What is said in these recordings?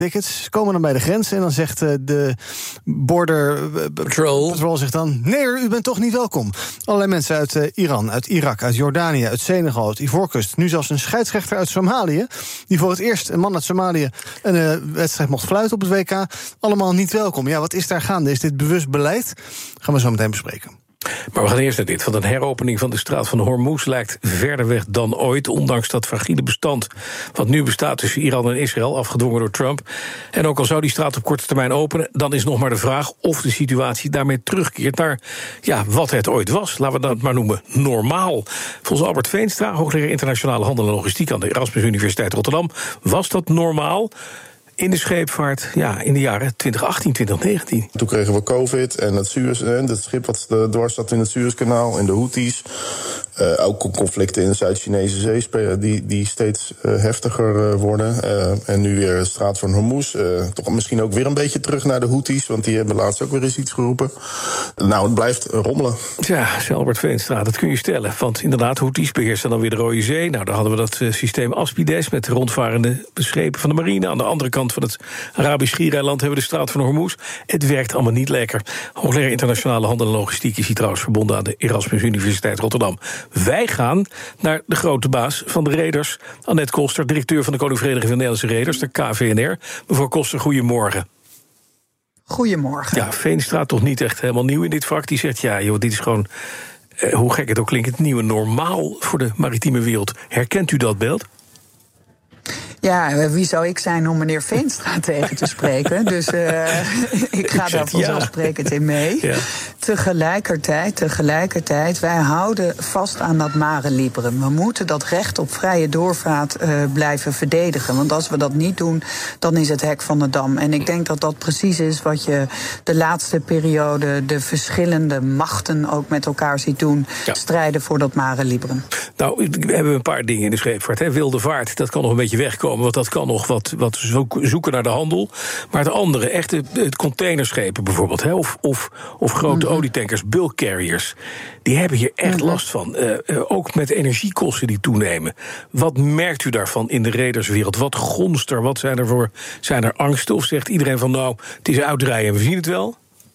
Tickets komen dan bij de grens en dan zegt de border patrol zegt dan: nee, u bent toch niet welkom. Allerlei mensen uit Iran, uit Irak, uit Jordanië, uit Senegal, uit Ivoorkust. Nu zelfs een scheidsrechter uit Somalië, die voor het eerst, een man uit Somalië, een wedstrijd mocht fluiten op het WK. Allemaal niet welkom. Ja, wat is daar gaande? Is dit bewust beleid? Gaan we zo meteen bespreken. Maar we gaan eerst naar dit. Want een heropening van de straat van Hormuz lijkt verder weg dan ooit, ondanks dat fragiele bestand wat nu bestaat tussen Iran en Israël, afgedwongen door Trump. En ook al zou die straat op korte termijn openen, dan is nog maar de vraag of de situatie daarmee terugkeert naar wat het ooit was. Laten we dat maar noemen normaal. Volgens Albert Veenstra, hoogleraar internationale handel en logistiek aan de Erasmus Universiteit Rotterdam, was dat normaal in de scheepvaart in de jaren 2018, 2019. Toen kregen we COVID en het schip wat dwars zat in het Suezkanaal en de Houthis. Ook conflicten in de Zuid-Chinese Zee die steeds heftiger worden. En nu weer de straat van Hormuz. Toch misschien ook weer een beetje terug naar de Houthis, want die hebben laatst ook weer eens iets geroepen. Nou, het blijft rommelen. Ja, Albert Veenstra, dat kun je stellen. Want inderdaad, Houthis beheersen dan weer de Rode Zee. Nou, dan hadden we dat systeem Aspides met rondvarende schepen van de marine. Aan de andere kant van het Arabisch Schiereiland hebben we de straat van Hormuz. Het werkt allemaal niet lekker. Hoogleraar internationale handel en logistiek is hier trouwens verbonden aan de Erasmus Universiteit Rotterdam. Wij gaan naar de grote baas van de reders, Annette Koster, directeur van de Koninklijke Vereniging van Nederlandse Reders, de KVNR. Mevrouw Koster, goedemorgen. Goedemorgen. Ja, Veenstra toch niet echt helemaal nieuw in dit vak. Die zegt, dit is gewoon, hoe gek het ook klinkt, het nieuwe normaal voor de maritieme wereld. Herkent u dat beeld? Ja, wie zou ik zijn om meneer Veenstra tegen te spreken? Dus ik ga daar vanzelfsprekend in mee. Ja. Tegelijkertijd, wij houden vast aan dat mare liberum. We moeten dat recht op vrije doorvaart blijven verdedigen. Want als we dat niet doen, dan is het hek van de dam. En ik denk dat dat precies is wat je de laatste periode, de verschillende machten ook met elkaar ziet doen. Ja. Strijden voor dat mare liberum. Nou, we hebben een paar dingen in de scheepvaart. Wilde vaart, dat kan nog een beetje wegkomen. Want dat kan nog wat zoeken naar de handel. Maar het andere, echt het containerschepen bijvoorbeeld, of grote olietankers, bulk carriers, die hebben hier echt last van. Ook met energiekosten die toenemen. Wat merkt u daarvan in de rederswereld? Wat gonst er? Wat zijn er angsten? Of zegt iedereen van het is uitdraaien en we zien het wel?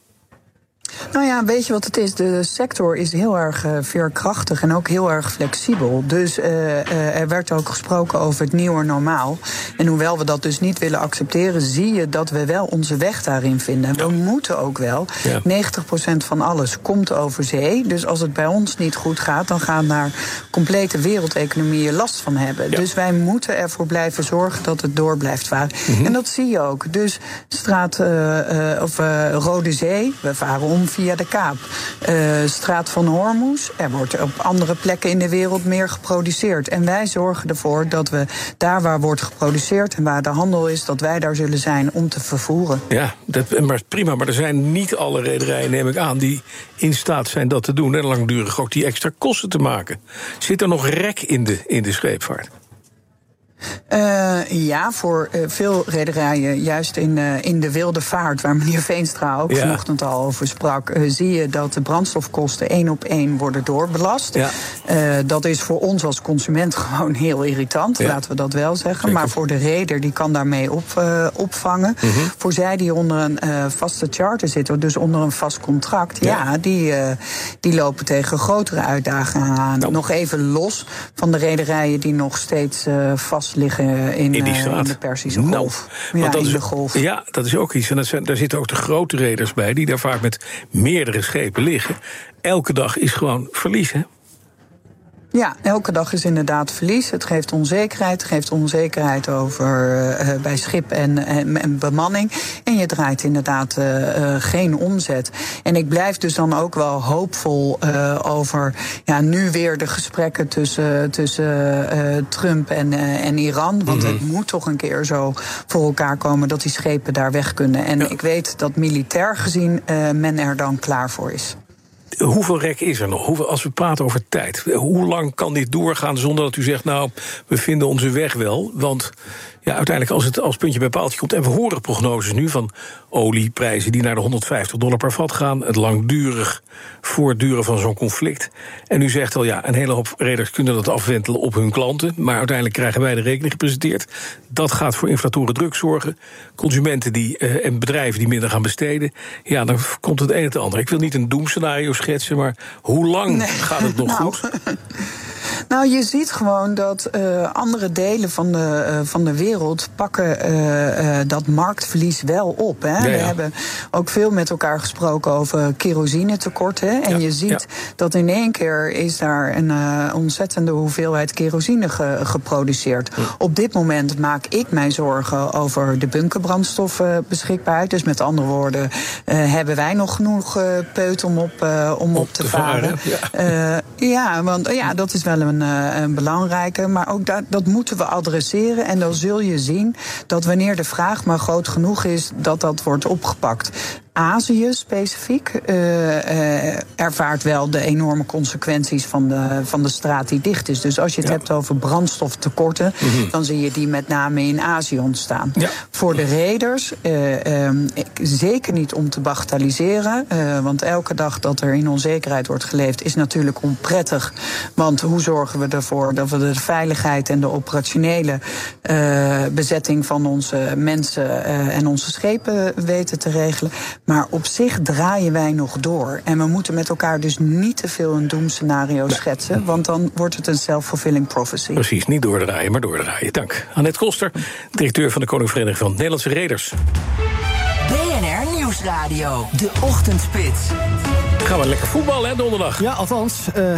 Nou ja, weet je wat het is? De sector is heel erg veerkrachtig en ook heel erg flexibel. Dus er werd ook gesproken over het nieuwe normaal. En hoewel we dat dus niet willen accepteren, zie je dat we wel onze weg daarin vinden. En we moeten ook wel. Ja. 90% van alles komt over zee. Dus als het bij ons niet goed gaat, dan gaan daar complete wereldeconomieën last van hebben. Ja. Dus wij moeten ervoor blijven zorgen dat het door blijft varen. En dat zie je ook. Dus Rode Zee, we varen om via de Kaap. Straat van Hormuz, er wordt op andere plekken in de wereld meer geproduceerd. En wij zorgen ervoor dat we daar waar wordt geproduceerd en waar de handel is, dat wij daar zullen zijn om te vervoeren. Ja, maar prima, maar er zijn niet alle rederijen, neem ik aan, die in staat zijn dat te doen en langdurig ook die extra kosten te maken. Zit er nog rek in de scheepvaart? Ja, voor veel rederijen, juist in de wilde vaart, waar meneer Veenstra ook vanochtend al over sprak, zie je dat de brandstofkosten 1 op 1 worden doorbelast. Ja. Dat is voor ons als consument gewoon heel irritant, laten we dat wel zeggen. Zeker. Maar voor de reder, die kan daarmee opvangen. Voor zij die onder een vaste charter zitten, dus onder een vast contract, die lopen tegen grotere uitdagingen aan. Nog even los van de rederijen die nog steeds vast liggen in de Perzische Golf. De Golf. Ja, dat is ook iets. En daar zitten ook de grote reders bij, die daar vaak met meerdere schepen liggen. Elke dag is gewoon verlies, hè? Ja, elke dag is inderdaad verlies. Het geeft onzekerheid over bij schip en bemanning. En je draait inderdaad geen omzet. En ik blijf dus dan ook wel hoopvol over nu weer de gesprekken tussen Trump en Iran. Want het moet toch een keer zo voor elkaar komen dat die schepen daar weg kunnen. En ik weet dat militair gezien men er dan klaar voor is. Hoeveel rek is er nog? Als we praten over tijd, hoe lang kan dit doorgaan zonder dat u zegt, we vinden onze weg wel? Want Ja, uiteindelijk als het als puntje bij paaltje komt... en we horen prognoses nu van olieprijzen die naar de $150 per vat gaan... het langdurig voortduren van zo'n conflict. En u zegt al, ja, een hele hoop reders kunnen dat afwentelen op hun klanten... maar uiteindelijk krijgen wij de rekening gepresenteerd. Dat gaat voor inflatoren druk zorgen. Consumenten en bedrijven die minder gaan besteden... ja, dan komt het een en het ander. Ik wil niet een doemscenario schetsen, maar hoe lang gaat het nog goed? Nou, je ziet gewoon dat andere delen van de wereld pakken dat marktverlies wel op. Hè? Ja, ja. We hebben ook veel met elkaar gesproken over kerosinetekorten. En je ziet dat in één keer is daar een ontzettende hoeveelheid kerosine geproduceerd. Op dit moment maak ik mij zorgen over de bunkerbrandstofbeschikbaarheid. Dus met andere woorden, hebben wij nog genoeg peut om op te varen? Ja, want dat is wel een belangrijke, maar ook dat moeten we adresseren. En dan zul je zien dat wanneer de vraag maar groot genoeg is, dat wordt opgepakt. Azië specifiek ervaart wel de enorme consequenties van de straat die dicht is. Dus als je het hebt over brandstoftekorten, dan zie je die met name in Azië ontstaan. Ja. Voor de reders, zeker niet om te bagatelliseren, want elke dag dat er in onzekerheid wordt geleefd is natuurlijk onprettig. Want hoe zorgen we ervoor dat we de veiligheid en de operationele bezetting van onze mensen en onze schepen weten te regelen. Maar op zich draaien wij nog door. En we moeten met elkaar dus niet te veel een doemscenario schetsen, want dan wordt het een self-fulfilling prophecy. Precies, niet doordraaien, maar doordraaien. Dank. Annette Koster, directeur van de Koninklijke Vereniging van Nederlandse Reders. BNR Nieuwsradio, de Ochtendspits. Gaan we lekker voetballen, hè, donderdag? Ja, althans.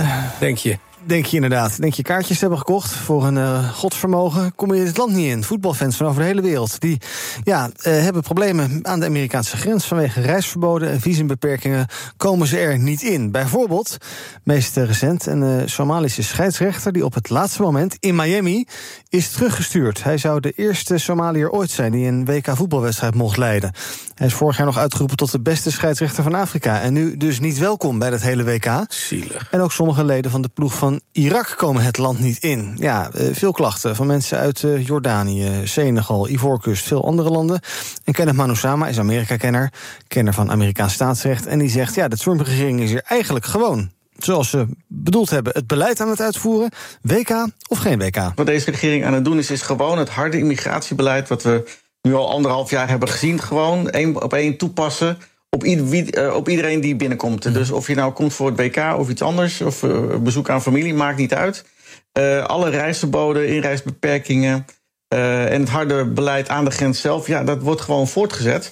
Denk je inderdaad. Denk je kaartjes hebben gekocht voor een godsvermogen, kom je het land niet in. Voetbalfans van over de hele wereld, die hebben problemen aan de Amerikaanse grens. Vanwege reisverboden en visumbeperkingen komen ze er niet in. Bijvoorbeeld, meest recent, een Somalische scheidsrechter die op het laatste moment in Miami is teruggestuurd. Hij zou de eerste Somaliër ooit zijn die een WK-voetbalwedstrijd mocht leiden. Hij is vorig jaar nog uitgeroepen tot de beste scheidsrechter van Afrika. En nu dus niet welkom bij dat hele WK. Zielig. En ook sommige leden van de ploeg van Irak komen het land niet in. Ja, veel klachten van mensen uit Jordanië, Senegal, Ivoorkust, veel andere landen. En Kenneth Manoussama is Amerika-kenner, kenner van Amerikaans staatsrecht. En die zegt, de Trump-regering is hier eigenlijk gewoon, zoals ze bedoeld hebben, het beleid aan het uitvoeren. WK of geen WK? Wat deze regering aan het doen is gewoon het harde immigratiebeleid, wat we nu al 1,5 jaar hebben gezien, gewoon één op één toepassen op iedereen die binnenkomt. Dus of je nou komt voor het WK of iets anders, of bezoek aan familie, maakt niet uit. Alle reisverboden, inreisbeperkingen en het harde beleid aan de grens zelf, dat wordt gewoon voortgezet.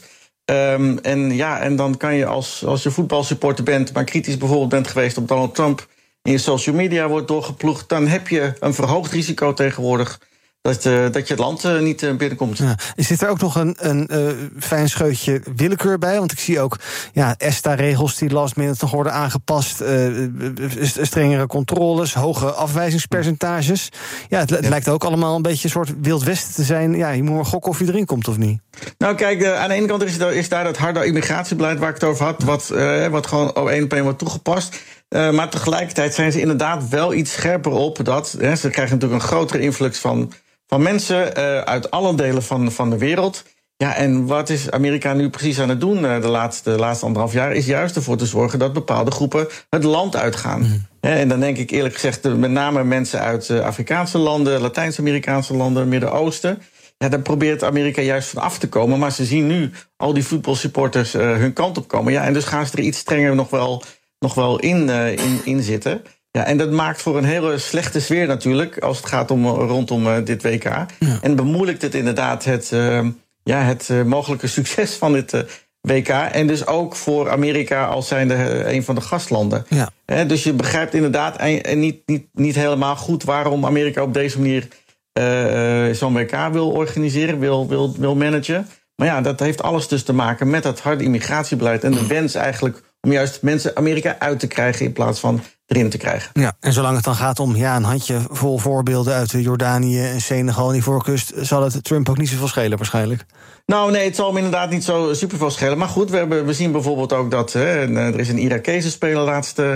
En dan kan je als je voetbalsupporter bent, maar kritisch bijvoorbeeld bent geweest op Donald Trump, in je social media wordt doorgeploegd, dan heb je een verhoogd risico tegenwoordig dat je het land niet binnenkomt. Ja. Zit er ook nog een fijn scheutje willekeur bij? Want ik zie ook ESTA-regels die last minute nog worden aangepast, strengere controles, hoge afwijzingspercentages. Het lijkt ook allemaal een beetje een soort Wild Westen te zijn. Je moet maar gokken of je erin komt of niet. Nou kijk, aan de ene kant is daar het harde immigratiebeleid waar ik het over had, wat gewoon één op één wordt toegepast. Maar tegelijkertijd zijn ze inderdaad wel iets scherper op dat ze krijgen natuurlijk een grotere influx van mensen uit alle delen van de wereld. Ja, en wat is Amerika nu precies aan het doen de laatste 1,5 jaar? Is juist ervoor te zorgen dat bepaalde groepen het land uitgaan. En dan denk ik eerlijk gezegd met name mensen uit Afrikaanse landen, Latijns-Amerikaanse landen, Midden-Oosten. Ja, daar probeert Amerika juist van af te komen. Maar ze zien nu al die voetbalsupporters hun kant op komen. Ja, en dus gaan ze er iets strenger nog wel in zitten. Ja, en dat maakt voor een hele slechte sfeer natuurlijk, als het gaat rondom dit WK. Ja. En bemoeilijkt het inderdaad het mogelijke succes van dit WK. En dus ook voor Amerika als zijnde een van de gastlanden. Ja. Dus je begrijpt inderdaad niet helemaal goed waarom Amerika op deze manier zo'n WK wil organiseren, wil managen. Maar dat heeft alles dus te maken met dat harde immigratiebeleid en de wens eigenlijk om juist mensen Amerika uit te krijgen in plaats van erin te krijgen. Ja, en zolang het dan gaat om een handjevol voorbeelden uit Jordanië en Senegal en Ivoorkust, zal het Trump ook niet zoveel schelen waarschijnlijk. Nou nee, het zal hem inderdaad niet zo superveel schelen. Maar goed, we zien bijvoorbeeld ook dat er is een Irakese speler laatst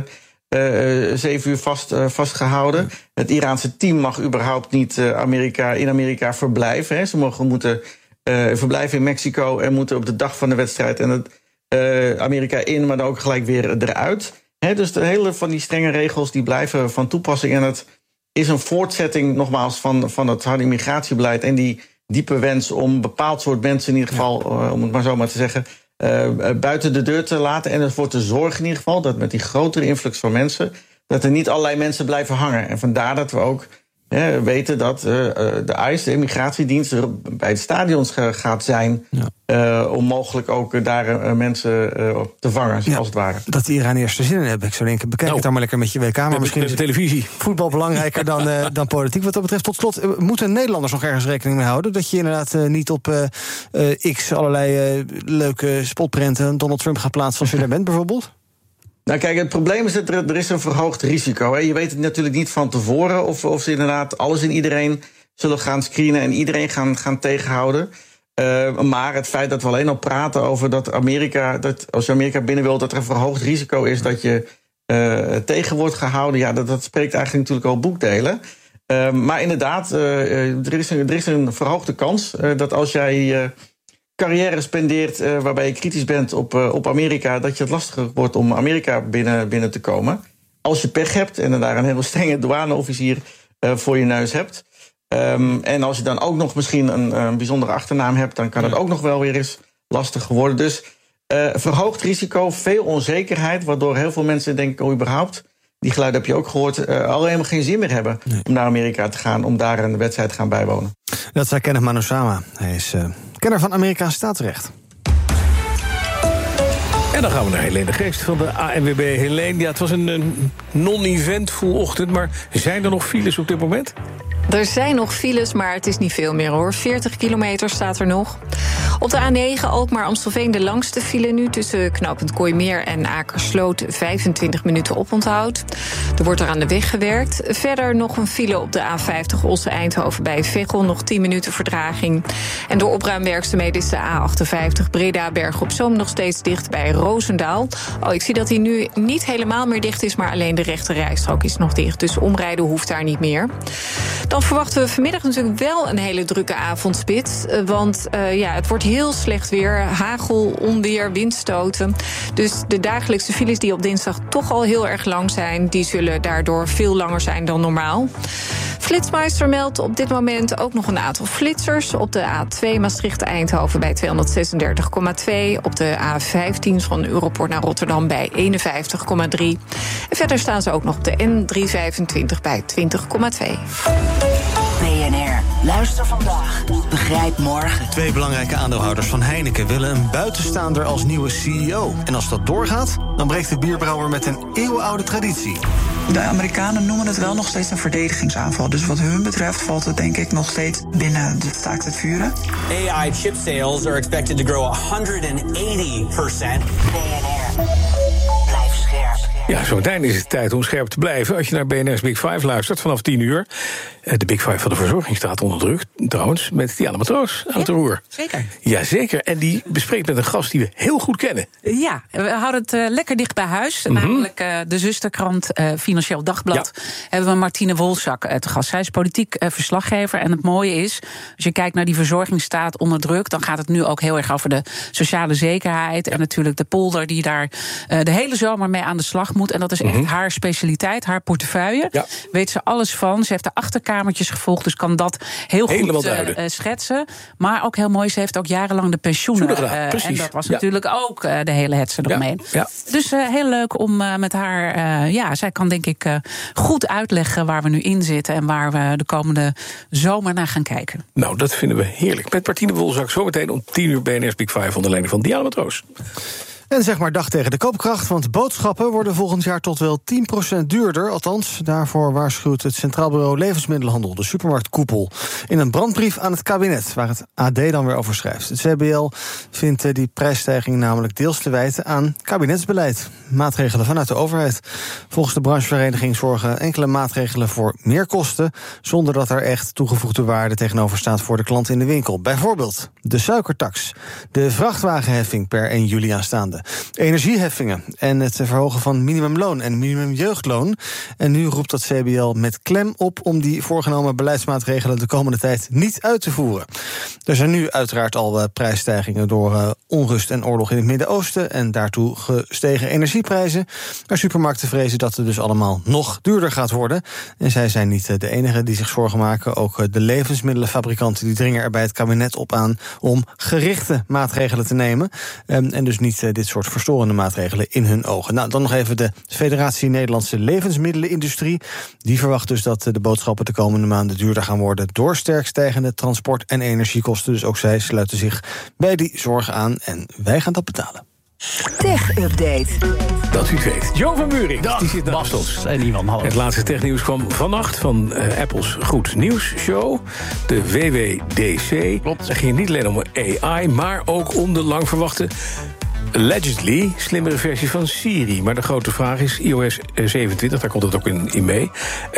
7 uur vastgehouden. Het Iraanse team mag überhaupt niet in Amerika verblijven. Hè. Ze moeten verblijven in Mexico en moeten op de dag van de wedstrijd en Amerika in, maar dan ook gelijk weer eruit. Hè, dus de hele van die strenge regels die blijven van toepassing. En het is een voortzetting, nogmaals, van het harde immigratiebeleid en die diepe wens om een bepaald soort mensen in ieder geval, om het maar zo maar te zeggen, buiten de deur te laten en ervoor te zorgen in ieder geval dat met die grotere influx van mensen, dat er niet allerlei mensen blijven hangen. En vandaar dat we ook weten dat de ICE, de immigratiedienst, bij de stadions gaat zijn om mogelijk ook daar mensen te vangen, als het ware. Dat de Iraniërs er zin in hebben. Ik zou denken, bekijk het dan maar lekker met je WK. Maar misschien is televisie. Voetbal belangrijker dan politiek. Wat dat betreft, tot slot, moeten Nederlanders nog ergens rekening mee houden? Dat je inderdaad niet op X allerlei leuke spotprenten Donald Trump gaat plaatsen als je daar bent, bijvoorbeeld? Nou kijk, het probleem is dat er is een verhoogd risico. Hè. Je weet het natuurlijk niet van tevoren of ze inderdaad alles en iedereen zullen gaan screenen en iedereen gaan tegenhouden. Maar het feit dat we alleen al praten over dat als je Amerika binnen wil, dat er een verhoogd risico is dat je tegen wordt gehouden, ja, dat spreekt eigenlijk natuurlijk al boekdelen. Maar inderdaad, er is een verhoogde kans dat als jij carrière spendeert waarbij je kritisch bent op Amerika, dat je het lastiger wordt om Amerika binnen te komen. Als je pech hebt en daar een hele strenge douaneofficier voor je neus hebt. En als je dan ook nog misschien een bijzondere achternaam hebt, dan kan het ook nog wel weer eens lastig worden. Dus verhoogd risico, veel onzekerheid, waardoor heel veel mensen denken, überhaupt, die geluiden heb je ook gehoord, al helemaal geen zin meer hebben om naar Amerika te gaan, om daar een wedstrijd te gaan bijwonen. Dat zei Kenneth Manusama. Hij is kenner van Amerikaans staatsrecht. En dan gaan we naar Helene de Geest van de ANWB. Helene, ja, het was een non-eventvol ochtend, maar zijn er nog files op dit moment? Er zijn nog files, maar het is niet veel meer hoor. 40 kilometer staat er nog. Op de A9 Alkmaar-Amstelveen de langste file nu tussen knooppunt Kooimeer en Akersloot 25 minuten oponthoud. Er wordt er aan de weg gewerkt. Verder nog een file op de A50 Osse-Eindhoven bij Veghel, nog 10 minuten vertraging. En door opruimwerkzaamheden is de A58 Breda-Bergen-op-Zoom nog steeds dicht bij Roosendaal. Oh, ik zie dat hij nu niet helemaal meer dicht is, maar alleen de rechte rijstrook is nog dicht. Dus omrijden hoeft daar niet meer. Dan verwachten we vanmiddag natuurlijk wel een hele drukke avondspits. Want het wordt heel slecht weer. Hagel, onweer, windstoten. Dus de dagelijkse files die op dinsdag toch al heel erg lang zijn, die zullen daardoor veel langer zijn dan normaal. Flitsmeister meldt op dit moment ook nog een aantal flitsers. Op de A2 Maastricht-Eindhoven bij 236,2. Op de A15 van Europort naar Rotterdam bij 51,3. En verder staan ze ook nog op de N325 bij 20,2. BNR, luister vandaag, begrijp morgen. 2 belangrijke aandeelhouders van Heineken willen een buitenstaander als nieuwe CEO. En als dat doorgaat, dan breekt de bierbrouwer met een eeuwenoude traditie. De Amerikanen noemen het wel nog steeds een verdedigingsaanval. Dus wat hun betreft valt het denk ik nog steeds binnen de staakt het vuren. AI chip sales are expected to grow 180%. BNR, blijf scherp. Ja, zo meteen is het tijd om scherp te blijven. Als je naar BNR's Big Five luistert vanaf 10 uur. De Big Five van de verzorging staat onder druk, trouwens, met Diana Matroos aan het roer. Zeker. Jazeker, en die bespreekt met een gast die we heel goed kennen. Ja, we houden het lekker dicht bij huis. Namelijk de zusterkrant Financieel Dagblad. Ja. Hebben we Martine Wolzak te gast. Zij is politiek verslaggever. En het mooie is, als je kijkt naar die verzorgingsstaat onder druk, dan gaat het nu ook heel erg over de sociale zekerheid. En natuurlijk de polder die daar de hele zomer mee aan de slag moet. En dat is echt haar specialiteit, haar portefeuille. Ja. Weet ze alles van. Ze heeft de achterkamertjes gevolgd, dus kan dat heel goed schetsen. Maar ook heel mooi, ze heeft ook jarenlang de pensioenen. En dat was natuurlijk ook de hele hetze eromheen. Ja. Dus heel leuk om met haar... zij kan denk ik goed uitleggen waar we nu in zitten en waar we de komende zomer naar gaan kijken. Nou, dat vinden we heerlijk. Met Martine Wolzak zometeen om 10 uur BNR's Big Five onder leiding van Diana Matroos. En zeg maar dag tegen de koopkracht, want boodschappen worden volgend jaar tot wel 10% duurder. Althans, daarvoor waarschuwt het Centraal Bureau Levensmiddelenhandel, de supermarktkoepel, in een brandbrief aan het kabinet, waar het AD dan weer over schrijft. Het CBL vindt die prijsstijging namelijk deels te wijten aan kabinetsbeleid. Maatregelen vanuit de overheid. Volgens de branchevereniging zorgen enkele maatregelen voor meer kosten, zonder dat er echt toegevoegde waarde tegenover staat voor de klant in de winkel. Bijvoorbeeld de suikertax, de vrachtwagenheffing per 1 juli aanstaande. maatregelen. Energieheffingen en het verhogen van minimumloon en minimumjeugdloon. En nu roept dat CBL met klem op om die voorgenomen beleidsmaatregelen de komende tijd niet uit te voeren. Er zijn nu uiteraard al prijsstijgingen door onrust en oorlog in het Midden-Oosten en daartoe gestegen energieprijzen. Maar supermarkten vrezen dat het dus allemaal nog duurder gaat worden. En zij zijn niet de enige die zich zorgen maken. Ook de levensmiddelenfabrikanten die dringen er bij het kabinet op aan om gerichte maatregelen te nemen. En dus niet dit soort verstorende maatregelen in hun ogen. Nou, dan nog even de Federatie Nederlandse Levensmiddelenindustrie. Die verwacht dus dat de boodschappen de komende maanden duurder gaan worden door sterk stijgende transport- en energiekosten. Dus ook zij sluiten zich bij die zorgen aan en wij gaan dat betalen. Tech-update. Dat u het weet. Jo van Buurik, die zit naast ons. En Ivan, hallo. Het laatste technieuws kwam vannacht van Apple's Goed Nieuws Show. De WWDC. Klopt. Het ging niet alleen om AI, maar ook om de lang verwachte allegedly slimmere versie van Siri. Maar de grote vraag is, iOS 27, daar komt het ook in mee.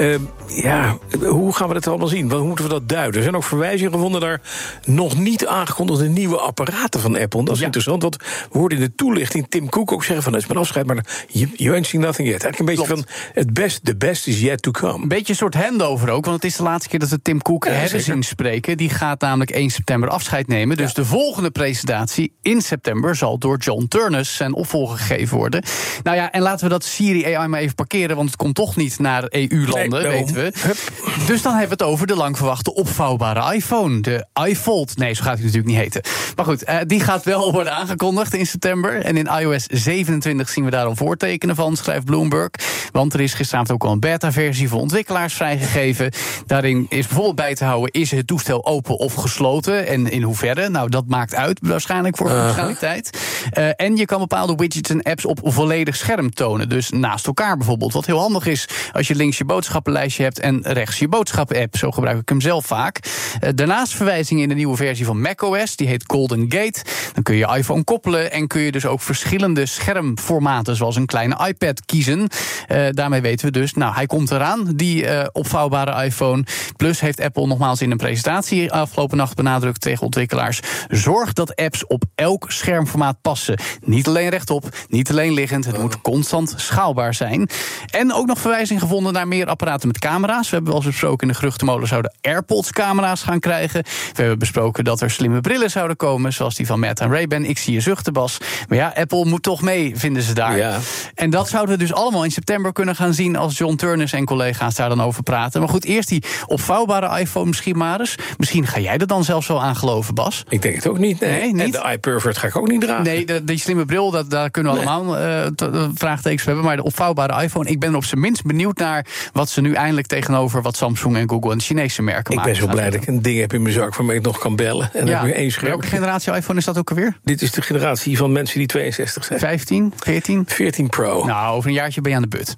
Hoe gaan we dat allemaal zien? Hoe moeten we dat duiden? Er zijn ook verwijzingen gevonden naar nog niet aangekondigde nieuwe apparaten van Apple. En dat is interessant, want we hoorden in de toelichting Tim Cook ook zeggen van, dat is mijn afscheid, maar you ain't seen nothing yet. Eigenlijk een beetje van, the best is yet to come. Een beetje een soort handover ook, want het is de laatste keer dat we Tim Cook hebben zien spreken. Die gaat namelijk 1 september afscheid nemen. Dus de volgende presentatie in september zal door John Turnus zijn opvolger gegeven worden. Nou ja, en laten we dat Siri AI maar even parkeren, want het komt toch niet naar EU-landen, weten we. Dus dan hebben we het over de lang verwachte opvouwbare iPhone. De iFold. Nee, zo gaat hij natuurlijk niet heten. Maar goed, die gaat wel worden aangekondigd in september. En in iOS 27 zien we daar al voortekenen van, schrijft Bloomberg. Want er is gisteravond ook al een beta-versie voor ontwikkelaars vrijgegeven. Daarin is bijvoorbeeld bij te houden, is het toestel open of gesloten? En in hoeverre? Nou, dat maakt uit waarschijnlijk voor functionaliteit. En je kan bepaalde widgets en apps op volledig scherm tonen. Dus naast elkaar bijvoorbeeld. Wat heel handig is als je links je boodschappenlijstje hebt en rechts je boodschappen-app. Zo gebruik ik hem zelf vaak. Daarnaast verwijzingen in de nieuwe versie van macOS. Die heet Golden Gate. Dan kun je iPhone koppelen en kun je dus ook verschillende schermformaten, zoals een kleine iPad, kiezen. Daarmee weten we dus, nou, hij komt eraan, die opvouwbare iPhone. Plus heeft Apple nogmaals in een presentatie afgelopen nacht benadrukt tegen ontwikkelaars: zorg dat apps op elk schermformaat passen. Niet alleen rechtop, niet alleen liggend. Het moet constant schaalbaar zijn. En ook nog verwijzing gevonden naar meer apparaten met camera's. We hebben wel eens besproken, in de geruchtenmolen zouden AirPods-camera's gaan krijgen. We hebben besproken dat er slimme brillen zouden komen, zoals die van Meta en Ray-Ban. Ik zie je zuchten, Bas. Maar ja, Apple moet toch mee, vinden ze daar. Ja. En dat zouden we dus allemaal in september kunnen gaan zien als John Turnus en collega's daar dan over praten. Maar goed, eerst die opvouwbare iPhone misschien maar eens. Misschien ga jij er dan zelfs wel aan geloven, Bas. Ik denk het ook niet. Nee, niet? En de iPervert ga ik ook niet dragen. Nee, die slimme bril, daar kunnen we allemaal vraagtekens hebben. Maar de opvouwbare iPhone, ik ben er op zijn minst benieuwd naar wat ze nu eindelijk tegenover wat Samsung en Google en de Chinese merken maken. Ik ben zo blij dat ik een ding heb in mijn zak waarmee ik nog kan bellen. En dan heb ik 1 scherm. Welke generatie iPhone is dat ook alweer? Dit is de generatie van mensen die 62 zijn. 15, 14? 14 Pro. Nou, over een jaartje ben je aan de beurt.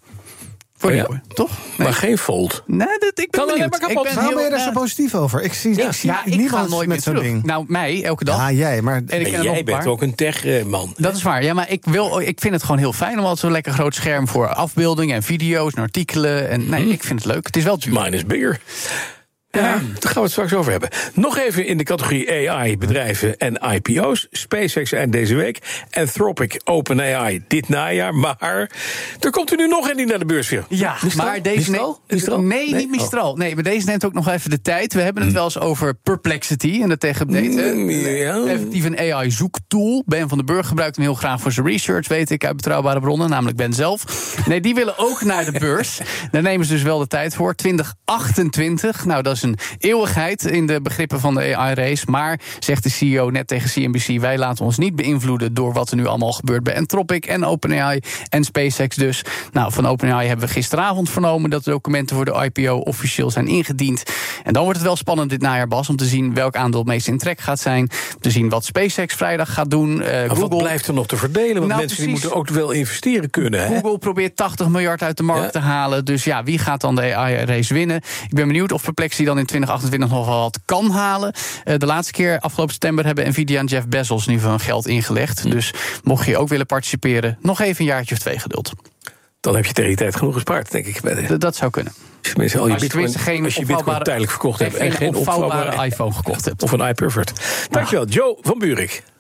Toch? Nee. Maar geen Fold. Nee, ik ben alleen maar kapot. Waarom ben je daar zo positief over? Ik zie niemand nooit met zo'n ding. Nou, mij, elke dag. Ja, jij. Maar jij bent ook een tech-man. Dat is waar. Ja, maar ik vind het gewoon heel fijn om altijd zo'n lekker groot scherm voor afbeeldingen en video's en artikelen. En nee, ik vind het leuk. Het is wel duur. Mine is bigger. Ja, daar gaan we het straks over hebben. Nog even in de categorie AI, bedrijven en IPO's. SpaceX eind deze week. Anthropic, OpenAI dit najaar. Maar er komt er nu nog een die naar de beurs wil. Ja, Mistral? maar deze... Mistral? Nee, niet Mistral. Oh. Nee, maar deze neemt ook nog even de tijd. We hebben het wel eens over Perplexity en de tech-update. Effectief een AI-zoektool. Ben van den Burg gebruikt hem heel graag voor zijn research, weet ik, uit betrouwbare bronnen, namelijk Ben zelf. Nee, die willen ook naar de beurs. Daar nemen ze dus wel de tijd voor. 2028. Nou, dat is een eeuwigheid in de begrippen van de AI-race. Maar, zegt de CEO net tegen CNBC, wij laten ons niet beïnvloeden door wat er nu allemaal gebeurt bij Anthropic en OpenAI en SpaceX dus. Nou, van OpenAI hebben we gisteravond vernomen dat de documenten voor de IPO officieel zijn ingediend. En dan wordt het wel spannend dit najaar, Bas, om te zien welk aandeel het meest in trek gaat zijn. Te zien wat SpaceX vrijdag gaat doen. Google, wat blijft er nog te verdelen? Want mensen die moeten ook wel investeren kunnen. Hè? Google probeert 80 miljard uit de markt te halen. Dus ja, wie gaat dan de AI-race winnen? Ik ben benieuwd of Perplexity dan in 2028 nog wel wat kan halen. De laatste keer, afgelopen september, hebben Nvidia en Jeff Bezos nu van geld ingelegd. Dus mocht je ook willen participeren, nog even een jaartje of 2 geduld. Dan heb je tegen die tijd genoeg gespaard, denk ik. Dat zou kunnen. Als je Bitcoin tijdelijk verkocht hebt en geen opvouwbare iPhone gekocht hebt. Of een iPervert. Dankjewel, Joe van Buurik.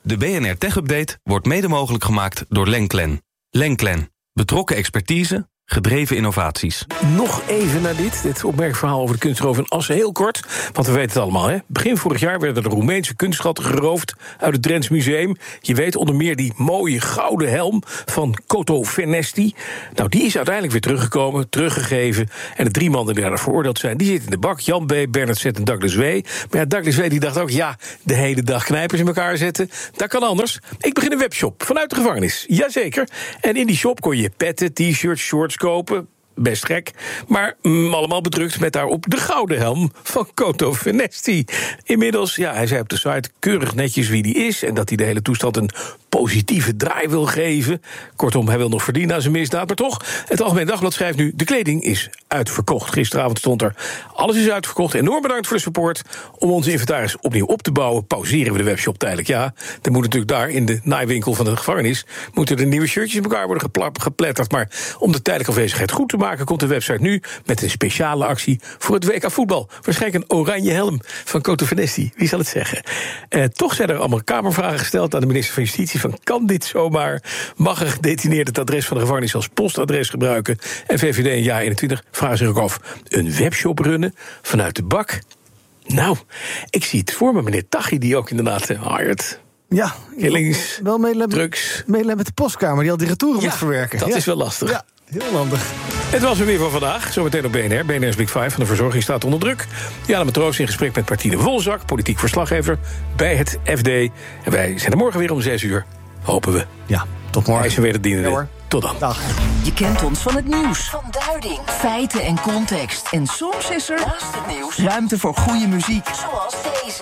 De BNR Tech Update wordt mede mogelijk gemaakt door Lenklen. Lenklen. Betrokken expertise, gedreven innovaties. Nog even naar dit opmerkelijk verhaal over de kunstroof in Assen. Heel kort, want we weten het allemaal. Hè? Begin vorig jaar werden de Roemeense kunstschatten geroofd uit het Drents Museum. Je weet onder meer die mooie gouden helm van Coto Vernesti. Nou, die is uiteindelijk weer teruggekomen, teruggegeven. En de 3 mannen die daar veroordeeld zijn, die zitten in de bak. Jan B., Bernard Z. en Douglas W. Maar ja, Douglas W. die dacht ook, de hele dag knijpers in elkaar zetten. Dat kan anders. Ik begin een webshop vanuit de gevangenis. Jazeker. En in die shop kon je petten, t-shirts, shorts kopen. Best gek, maar allemaal bedrukt met daarop de gouden helm van Coto Vernesti. Inmiddels, hij zei op de site keurig netjes wie die is en dat hij de hele toestand een positieve draai wil geven. Kortom, hij wil nog verdienen aan zijn misdaad, maar toch, het Algemeen Dagblad schrijft nu, de kleding is uitverkocht. Gisteravond stond er, alles is uitverkocht. Enorm bedankt voor de support. Om onze inventaris opnieuw op te bouwen, pauzeren we de webshop tijdelijk. Ja, er moet natuurlijk daar in de naaiwinkel van de gevangenis moeten er nieuwe shirtjes in elkaar worden gepletterd. Maar om de tijdelijke afwezigheid goed te maken, komt de website nu met een speciale actie voor het WK voetbal. Waarschijnlijk een oranje helm van Coto Vernesti. Wie zal het zeggen? Toch zijn er allemaal kamervragen gesteld aan de minister van Justitie. Van kan dit zomaar? Mag een gedetineerde het adres van de gevangenis als postadres gebruiken? En VVD en JA21 vragen zich ook af. Een webshop runnen vanuit de bak? Nou, ik zie het voor me, meneer Taghi, die ook inderdaad hired. Ja, killings, wel drugs. Meelem met de postkamer die al die retouren moet verwerken. Dat is wel lastig. Ja, heel handig. Het was er weer van vandaag. Zometeen op BNR. BNR's Big Five van de verzorging staat onder druk. Jana Matroos in gesprek met Martine Wolzak, politiek verslaggever bij het FD. En wij zijn er morgen weer om 6:00. Hopen we. Ja, tot morgen. Hij is er weer de dienende. Ja, tot dan. Dag. Je kent ons van het nieuws. Van duiding, feiten en context. En soms is er, naast het nieuws, ruimte voor goede muziek. Zoals deze.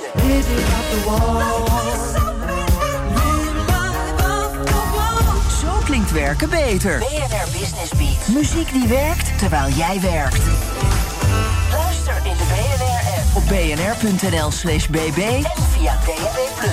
Zo klinkt werken beter. BNR Business Beat. Muziek die werkt terwijl jij werkt. Luister in de BNR-app op bnr.nl/bb en via DAB+.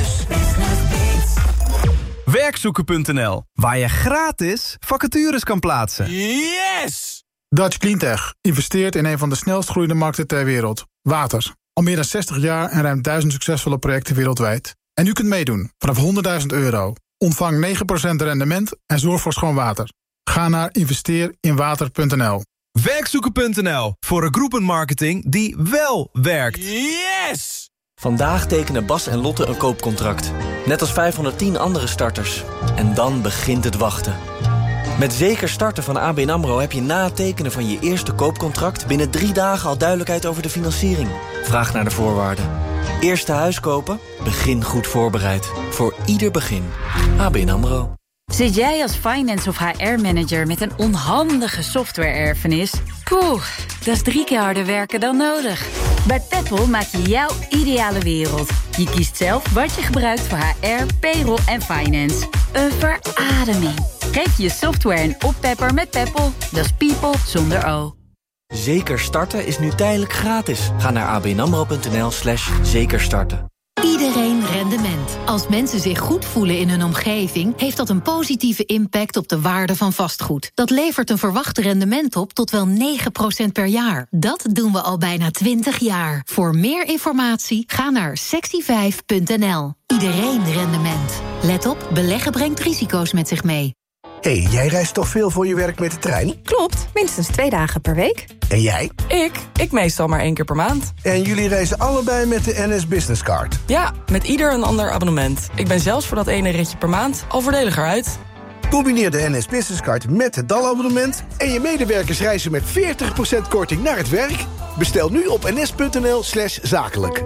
Werkzoeken.nl, waar je gratis vacatures kan plaatsen. Yes! Dutch Cleantech investeert in een van de snelst groeiende markten ter wereld. Water. Al meer dan 60 jaar en ruim 1000 succesvolle projecten wereldwijd. En u kunt meedoen vanaf €100.000. Ontvang 9% rendement en zorg voor schoon water. Ga naar investeerinwater.nl. Werkzoeken.nl, voor een groepenmarketing die wel werkt. Yes! Vandaag tekenen Bas en Lotte een koopcontract. Net als 510 andere starters. En dan begint het wachten. Met Zeker Starten van ABN AMRO heb je na het tekenen van je eerste koopcontract binnen 3 dagen al duidelijkheid over de financiering. Vraag naar de voorwaarden. Eerste huis kopen? Begin goed voorbereid. Voor ieder begin. ABN AMRO. Zit jij als finance of HR-manager met een onhandige software-erfenis? Poeh, dat is 3 keer harder werken dan nodig. Bij Peppol maak je jouw ideale wereld. Je kiest zelf wat je gebruikt voor HR, payroll en finance. Een verademing. Geef je software een oppepper met Peppol. Dat is people zonder O. Zeker Starten is nu tijdelijk gratis. Ga naar abnamro.nl/zekerstarten. Iedereen rendement. Als mensen zich goed voelen in hun omgeving, heeft dat een positieve impact op de waarde van vastgoed. Dat levert een verwacht rendement op tot wel 9% per jaar. Dat doen we al bijna 20 jaar. Voor meer informatie ga naar sexy5.nl. Iedereen rendement. Let op, beleggen brengt risico's met zich mee. Hey, jij reist toch veel voor je werk met de trein? Klopt, minstens 2 dagen per week. En jij? Ik meestal maar 1 keer per maand. En jullie reizen allebei met de NS Business Card? Ja, met ieder een ander abonnement. Ik ben zelfs voor dat ene ritje per maand al voordeliger uit. Combineer de NS Business Card met het DAL-abonnement... en je medewerkers reizen met 40% korting naar het werk. Bestel nu op ns.nl/zakelijk.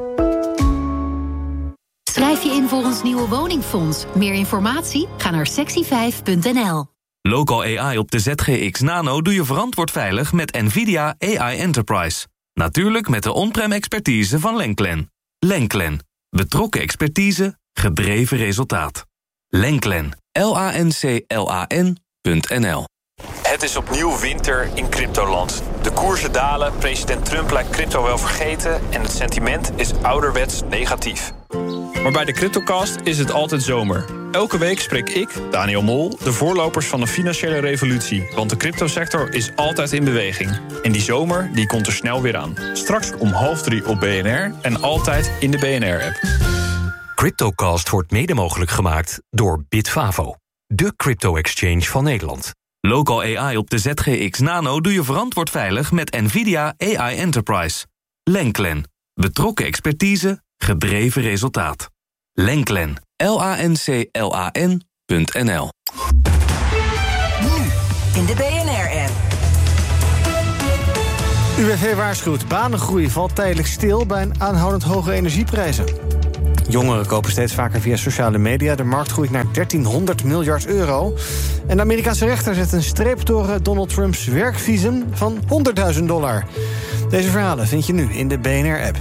Schrijf je in voor ons nieuwe woningfonds. Meer informatie? Ga naar sexy5.nl. Local AI op de ZGX Nano doe je verantwoord veilig met NVIDIA AI Enterprise. Natuurlijk met de on-prem expertise van Lenklen. Lenklen. Betrokken expertise, gedreven resultaat. Lenklen. LANCLAN.nl. Het is opnieuw winter in cryptoland. De koersen dalen, president Trump lijkt crypto wel vergeten... en het sentiment is ouderwets negatief. Maar bij de CryptoCast is het altijd zomer. Elke week spreek ik, Daniel Mol, de voorlopers van de financiële revolutie. Want de cryptosector is altijd in beweging. En die zomer die komt er snel weer aan. Straks om 2:30 op BNR en altijd in de BNR-app. CryptoCast wordt mede mogelijk gemaakt door Bitfavo, de crypto-exchange van Nederland. Local AI op de ZGX Nano doe je verantwoord veilig met NVIDIA AI Enterprise. Lenklen. Betrokken expertise, gedreven resultaat. Lenklen. LANCLAN.nl. Nu in de BNR-app. UWV waarschuwt, banengroei valt tijdelijk stil bij een aanhoudend hoge energieprijzen. Jongeren kopen steeds vaker via sociale media. De markt groeit naar 1300 miljard euro. En de Amerikaanse rechter zet een streep door Donald Trumps werkvisum van $100.000. Deze verhalen vind je nu in de BNR-app.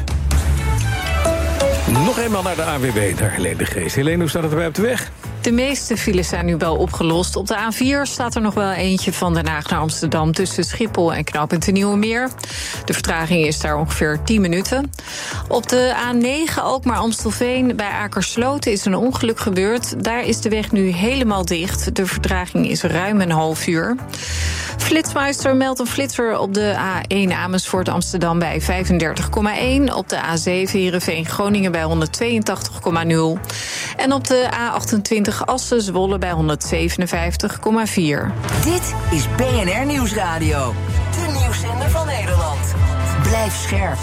Nog eenmaal naar de ANWB, naar Helene de Geest. Helene, hoe staat het erbij op de weg? De meeste files zijn nu wel opgelost. Op de A4 staat er nog wel eentje van Den Haag naar Amsterdam tussen Schiphol en knooppunt de Nieuwe Meer. De vertraging is daar ongeveer 10 minuten. Op de A9 Alkmaar-Amstelveen bij Akersloot is een ongeluk gebeurd. Daar is de weg nu helemaal dicht. De vertraging is ruim een half uur. Flitsmeister meldt een flitser op de A1 Amersfoort-Amsterdam bij 35,1. Op de A7 Heerenveen-Groningen bij 182,0. En op de A28 Assen-Zwolle bij 157,4. Dit is BNR Nieuwsradio. De nieuwszender van Nederland. Blijf scherp.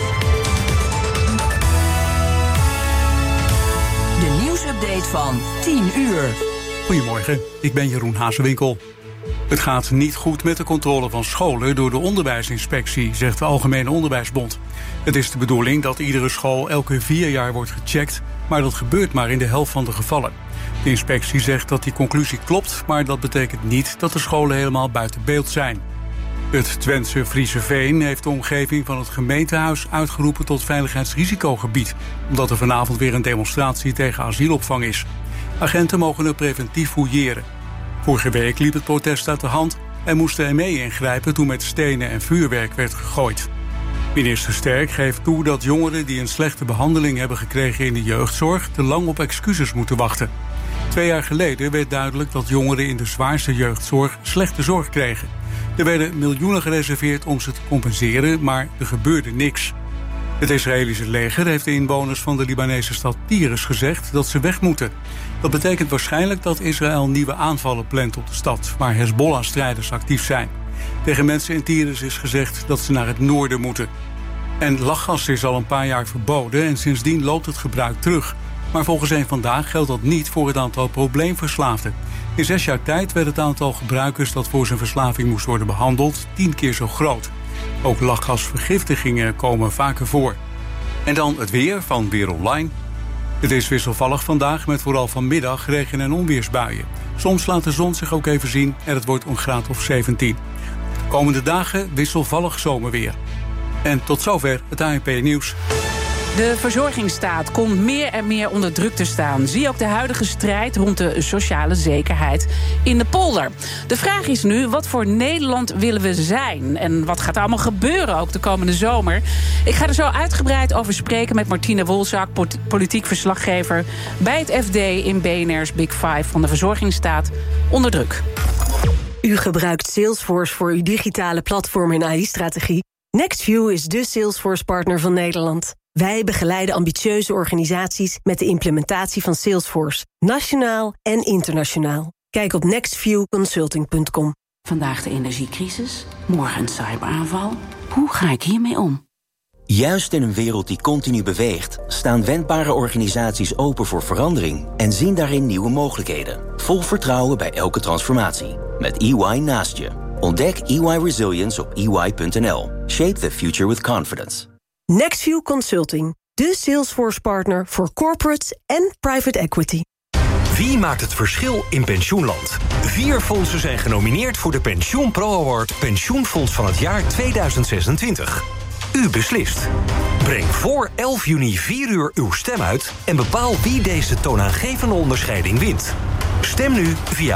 De nieuwsupdate van 10 uur. Goedemorgen, ik ben Jeroen Hazewinkel. Het gaat niet goed met de controle van scholen door de onderwijsinspectie, zegt de Algemene Onderwijsbond. Het is de bedoeling dat iedere school elke 4 jaar wordt gecheckt, maar dat gebeurt maar in de helft van de gevallen. De inspectie zegt dat die conclusie klopt, maar dat betekent niet dat de scholen helemaal buiten beeld zijn. Het Twentse Frieseveen heeft de omgeving van het gemeentehuis uitgeroepen tot veiligheidsrisicogebied, omdat er vanavond weer een demonstratie tegen asielopvang is. Agenten mogen er preventief fouilleren. Vorige week liep het protest uit de hand en moest de ME ingrijpen toen met stenen en vuurwerk werd gegooid. Minister Sterk geeft toe dat jongeren die een slechte behandeling hebben gekregen in de jeugdzorg te lang op excuses moeten wachten. 2 jaar geleden werd duidelijk dat jongeren in de zwaarste jeugdzorg slechte zorg kregen. Er werden miljoenen gereserveerd om ze te compenseren, maar er gebeurde niks. Het Israëlische leger heeft de inwoners van de Libanese stad Tyrus gezegd dat ze weg moeten. Dat betekent waarschijnlijk dat Israël nieuwe aanvallen plant op de stad, waar Hezbollah-strijders actief zijn. Tegen mensen in Tyrus is gezegd dat ze naar het noorden moeten. En lachgas is al een paar jaar verboden en sindsdien loopt het gebruik terug. Maar volgens een Vandaag geldt dat niet voor het aantal probleemverslaafden. In 6 jaar tijd werd het aantal gebruikers dat voor zijn verslaving moest worden behandeld 10 keer zo groot. Ook lachgasvergiftigingen komen vaker voor. En dan het weer van Weer Online. Het is wisselvallig vandaag met vooral vanmiddag regen- en onweersbuien. Soms laat de zon zich ook even zien en het wordt een graad of 17. De komende dagen wisselvallig zomerweer. En tot zover het ANP-nieuws. De verzorgingsstaat komt meer en meer onder druk te staan. Zie ook de huidige strijd rond de sociale zekerheid in de polder. De vraag is nu, wat voor Nederland willen we zijn? En wat gaat er allemaal gebeuren ook de komende zomer? Ik ga er zo uitgebreid over spreken met Martine Wolzak, politiek verslaggever bij het FD in BNR's Big Five van de verzorgingsstaat onder druk. U gebruikt Salesforce voor uw digitale platform en AI-strategie. Nextview is de Salesforce-partner van Nederland. Wij begeleiden ambitieuze organisaties met de implementatie van Salesforce, nationaal en internationaal. Kijk op nextviewconsulting.com. Vandaag de energiecrisis, morgen een cyberaanval. Hoe ga ik hiermee om? Juist in een wereld die continu beweegt, staan wendbare organisaties open voor verandering en zien daarin nieuwe mogelijkheden. Vol vertrouwen bij elke transformatie. Met EY naast je. Ontdek EY Resilience op ey.nl. Shape the future with confidence. Nextview Consulting, de Salesforce-partner voor corporates en private equity. Wie maakt het verschil in pensioenland? 4 fondsen zijn genomineerd voor de Pensioen Pro Award Pensioenfonds van het jaar 2026. U beslist. Breng voor 11 juni 4 uur uw stem uit en bepaal wie deze toonaangevende onderscheiding wint. Stem nu via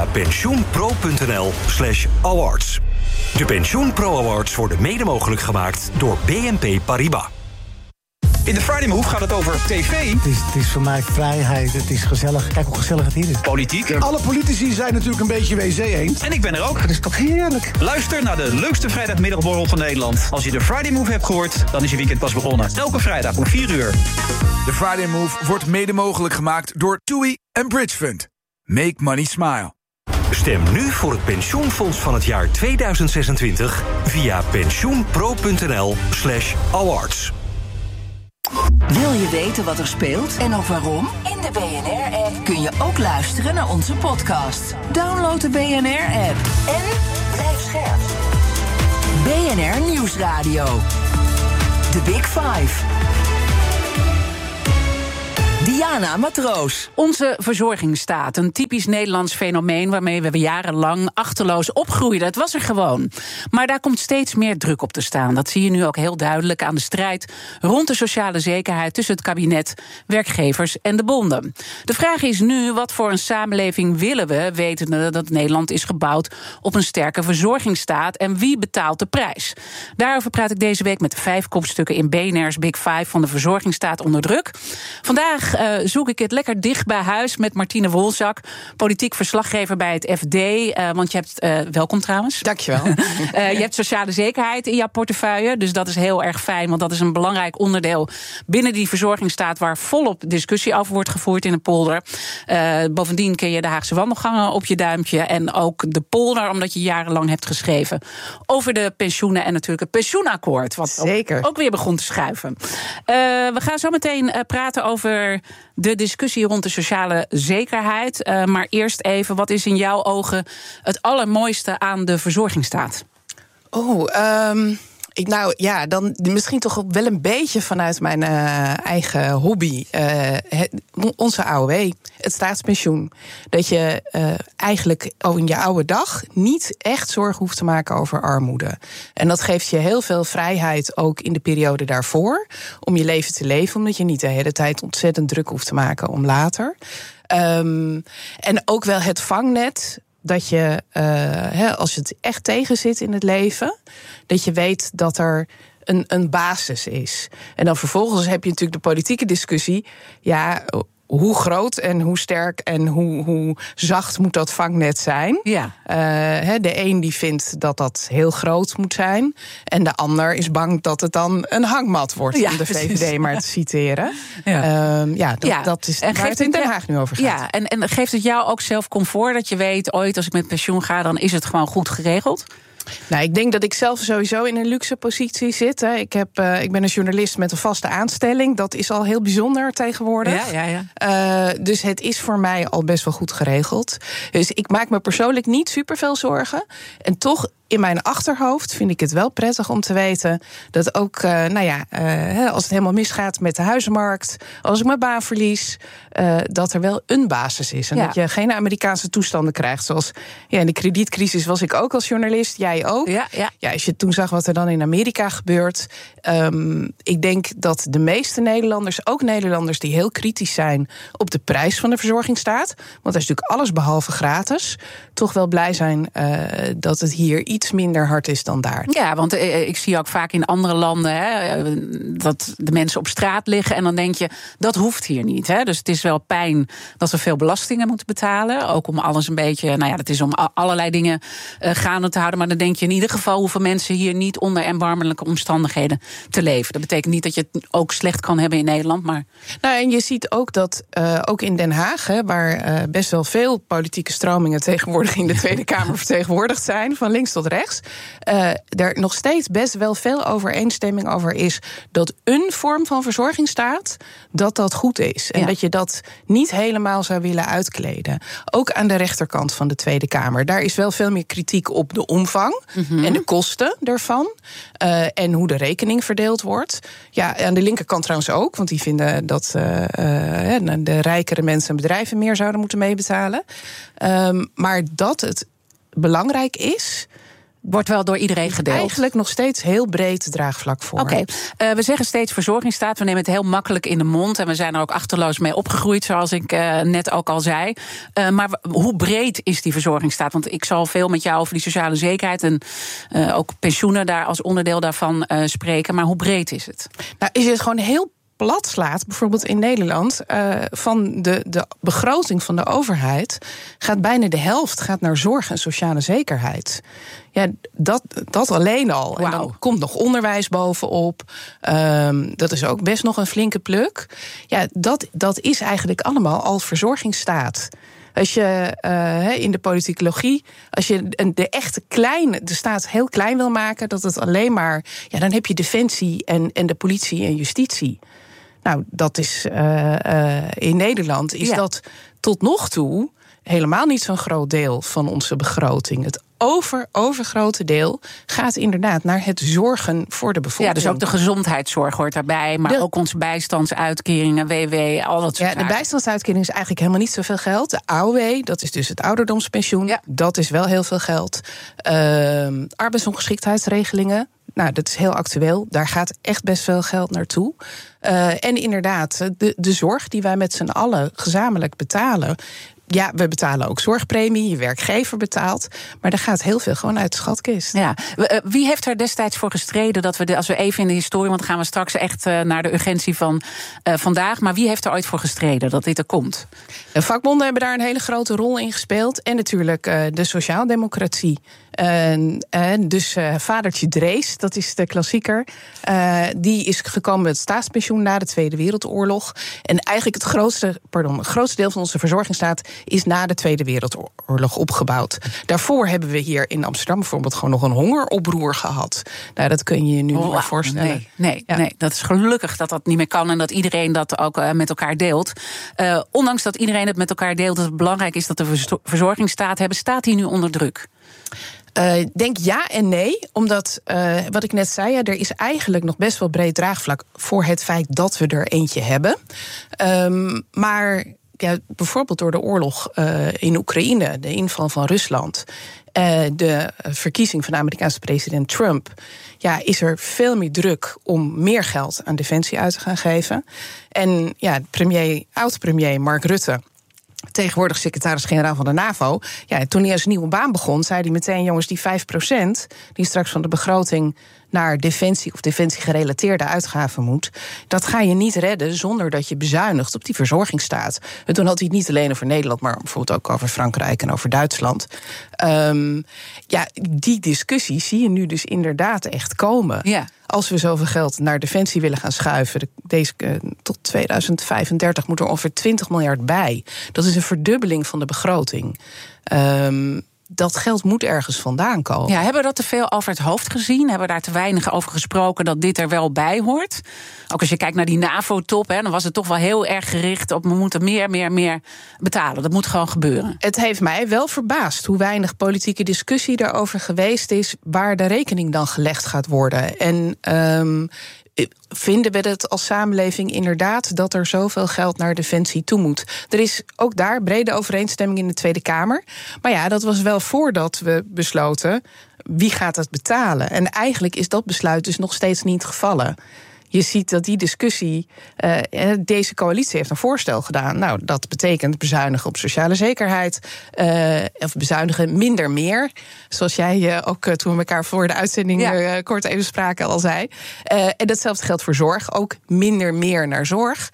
pensioenpro.nl/awards. De Pensioen Pro Awards worden mede mogelijk gemaakt door BNP Paribas. In de Friday Move gaat het over tv. Het is voor mij vrijheid, het is gezellig. Kijk hoe gezellig het hier is. Politiek. Alle politici zijn natuurlijk een beetje WC eens. En ik ben er ook. Dat is toch heerlijk. Luister naar de leukste vrijdagmiddagborrel van Nederland. Als je de Friday Move hebt gehoord, dan is je weekend pas begonnen. Elke vrijdag om 4 uur. De Friday Move wordt mede mogelijk gemaakt door TUI en Bridge Fund. Make money smile. Stem nu voor het pensioenfonds van het jaar 2026 via pensioenpro.nl/awards. Wil je weten wat er speelt en ook waarom? In de BNR-app kun je ook luisteren naar onze podcast. Download de BNR-app en blijf scherp. BNR Nieuwsradio. The Big Five. Diana Matroos. Onze verzorgingsstaat, een typisch Nederlands fenomeen waarmee we jarenlang achterloos opgroeiden. Het was er gewoon. Maar daar komt steeds meer druk op te staan. Dat zie je nu ook heel duidelijk aan de strijd rond de sociale zekerheid tussen het kabinet, werkgevers en de bonden. De vraag is nu, wat voor een samenleving willen we, wetende dat Nederland is gebouwd op een sterke verzorgingsstaat en wie betaalt de prijs? Daarover praat ik deze week met de 5 kopstukken in BNR's Big Five van de verzorgingsstaat onder druk. Vandaag zoek ik het lekker dicht bij huis met Martine Wolzak, politiek verslaggever bij het FD. Want je hebt, welkom trouwens. Dankjewel. Je hebt sociale zekerheid in jouw portefeuille, dus dat is heel erg fijn, want dat is een belangrijk onderdeel binnen die verzorgingsstaat waar volop discussie over wordt gevoerd in de polder. Bovendien ken je de Haagse wandelgangen op je duimpje en ook de polder, omdat je jarenlang hebt geschreven over de pensioenen en natuurlijk het pensioenakkoord, wat zeker ook weer begon te schuiven. We gaan zo meteen praten over de discussie rond de sociale zekerheid. Maar eerst even, wat is in jouw ogen het allermooiste aan de verzorgingsstaat? Dan misschien toch wel een beetje vanuit mijn eigen hobby. Onze AOW, het staatspensioen. Dat je eigenlijk in je oude dag niet echt zorgen hoeft te maken over armoede. En dat geeft je heel veel vrijheid, ook in de periode daarvoor, om je leven te leven, omdat je niet de hele tijd ontzettend druk hoeft te maken om later. En ook wel het vangnet, dat je, als het echt tegen zit in het leven, dat je weet dat er een basis is. En dan vervolgens heb je natuurlijk de politieke discussie. Ja, hoe groot en hoe sterk en hoe zacht moet dat vangnet zijn? Ja. De een die vindt dat dat heel groot moet zijn. En de ander is bang dat het dan een hangmat wordt, om de VVD maar te citeren. Dat is waar het in Den Haag nu over gaat. Ja, en geeft het jou ook zelf comfort dat je weet, ooit als ik met pensioen ga, dan is het gewoon goed geregeld? Nou, ik denk dat ik zelf sowieso in een luxe positie zit. Ik ben een journalist met een vaste aanstelling. Dat is al heel bijzonder tegenwoordig. Ja. Dus het is voor mij al best wel goed geregeld. Dus ik maak me persoonlijk niet superveel zorgen. En toch, in mijn achterhoofd vind ik het wel prettig om te weten dat ook, als het helemaal misgaat met de huizenmarkt, als ik mijn baan verlies, dat er wel een basis is. En dat je geen Amerikaanse toestanden krijgt. Zoals in de kredietcrisis was ik ook als journalist, jij ook. Ja, als je toen zag wat er dan in Amerika gebeurt. Ik denk dat de meeste Nederlanders, ook Nederlanders die heel kritisch zijn op de prijs van de verzorgingsstaat, want dat is natuurlijk alles behalve gratis, toch wel blij zijn dat het hier iets minder hard is dan daar. Ja, want ik zie ook vaak in andere landen dat de mensen op straat liggen en dan denk je, dat hoeft hier niet. Dus het is wel pijn dat we veel belastingen moeten betalen. Ook om alles een beetje, dat is om allerlei dingen gaande te houden. Maar dan denk je in ieder geval hoeveel mensen hier niet onder erbarmelijke omstandigheden te leven. Dat betekent niet dat je het ook slecht kan hebben in Nederland. Maar en je ziet ook dat ook in Den Haag, waar best wel veel politieke stromingen tegenwoordig in de Tweede Kamer vertegenwoordigd zijn, van links tot rechts, er nog steeds best wel veel overeenstemming over is dat een vorm van verzorgingsstaat, dat goed is. En dat je dat niet helemaal zou willen uitkleden. Ook aan de rechterkant van de Tweede Kamer. Daar is wel veel meer kritiek op de omvang en de kosten daarvan. En hoe de rekening verdeeld wordt. Ja, aan de linkerkant trouwens ook, want die vinden dat de rijkere mensen en bedrijven meer zouden moeten meebetalen. Maar dat het belangrijk is, wordt wel door iedereen gedeeld. Eigenlijk nog steeds heel breed draagvlak voor. Oké. We zeggen steeds verzorgingsstaat. We nemen het heel makkelijk in de mond. En we zijn er ook achterloos mee opgegroeid, zoals ik net ook al zei. Maar hoe breed is die verzorgingsstaat? Want ik zal veel met jou over die sociale zekerheid en ook pensioenen daar als onderdeel daarvan spreken. Maar hoe breed is het? Nou, is het gewoon heel plat slaat, bijvoorbeeld in Nederland, van de begroting van de overheid gaat bijna de helft naar zorg en sociale zekerheid. Ja, dat alleen al. Wow. En dan komt nog onderwijs bovenop. Dat is ook best nog een flinke pluk. Ja, dat is eigenlijk allemaal al verzorgingsstaat. Als je in de politicologie, als je de staat heel klein wil maken, dat het alleen maar, dan heb je defensie en de politie en justitie. Nou, dat is in Nederland is dat tot nog toe helemaal niet zo'n groot deel van onze begroting. Het overgrote deel gaat inderdaad naar het zorgen voor de bevolking. Ja, dus ook de gezondheidszorg hoort daarbij, maar ook onze bijstandsuitkeringen, WW, al dat soort zaken. De bijstandsuitkering is eigenlijk helemaal niet zoveel geld. De AOW, dat is dus het ouderdomspensioen, dat is wel heel veel geld. Arbeidsongeschiktheidsregelingen, nou, dat is heel actueel. Daar gaat echt best veel geld naartoe. En inderdaad, de zorg die wij met z'n allen gezamenlijk betalen. Ja, we betalen ook zorgpremie, je werkgever betaalt. Maar er gaat heel veel gewoon uit de schatkist. Ja. Wie heeft er destijds voor gestreden dat we, als we even in de historie, want dan gaan we straks echt naar de urgentie van vandaag. Maar wie heeft er ooit voor gestreden dat dit er komt? De vakbonden hebben daar een hele grote rol in gespeeld. En natuurlijk de sociaaldemocratie. Dus vadertje Drees, dat is de klassieker. Die is gekomen met het staatspensioen na de Tweede Wereldoorlog. En eigenlijk het grootste deel van onze verzorgingsstaat is na de Tweede Wereldoorlog opgebouwd. Daarvoor hebben we hier in Amsterdam bijvoorbeeld gewoon nog een hongeroproer gehad. Nou, dat kun je je nu niet meer voorstellen. Nee, dat is gelukkig dat dat niet meer kan en dat iedereen dat ook met elkaar deelt. Ondanks dat iedereen het met elkaar deelt, dat het belangrijk is dat we verzorgingsstaat hebben, staat die nu onder druk? Ik denk ja en nee, omdat, wat ik net zei, er is eigenlijk nog best wel breed draagvlak voor het feit dat we er eentje hebben. Maar bijvoorbeeld door de oorlog in Oekraïne, de inval van Rusland, de verkiezing van de Amerikaanse president Trump, is er veel meer druk om meer geld aan defensie uit te gaan geven. En oud-premier Mark Rutte, tegenwoordig secretaris-generaal van de NAVO. Ja, toen hij als nieuwe baan begon, zei hij meteen: jongens, die 5% die straks van de begroting naar defensie of defensiegerelateerde uitgaven moet, dat ga je niet redden zonder dat je bezuinigt op die verzorgingsstaat. En toen had hij het niet alleen over Nederland, maar bijvoorbeeld ook over Frankrijk en over Duitsland. Die discussie zie je nu dus inderdaad echt komen. Ja. Als we zoveel geld naar defensie willen gaan schuiven, tot 2035 moet er ongeveer 20 miljard bij. Dat is een verdubbeling van de begroting. Dat geld moet ergens vandaan komen. Ja, hebben we dat te veel over het hoofd gezien? Hebben we daar te weinig over gesproken dat dit er wel bij hoort? Ook als je kijkt naar die NAVO-top, dan was het toch wel heel erg gericht op: we moeten meer betalen. Dat moet gewoon gebeuren. Het heeft mij wel verbaasd hoe weinig politieke discussie daarover geweest is, waar de rekening dan gelegd gaat worden. En vinden we het als samenleving inderdaad dat er zoveel geld naar defensie toe moet? Er is ook daar brede overeenstemming in de Tweede Kamer. Maar dat was wel voordat we besloten wie gaat het betalen. En eigenlijk is dat besluit dus nog steeds niet gevallen. Je ziet dat die discussie, deze coalitie heeft een voorstel gedaan. Nou, dat betekent bezuinigen op sociale zekerheid, of bezuinigen minder meer. Zoals jij ook toen we elkaar voor de uitzending kort even spraken al zei. En datzelfde geldt voor zorg, ook minder meer naar zorg.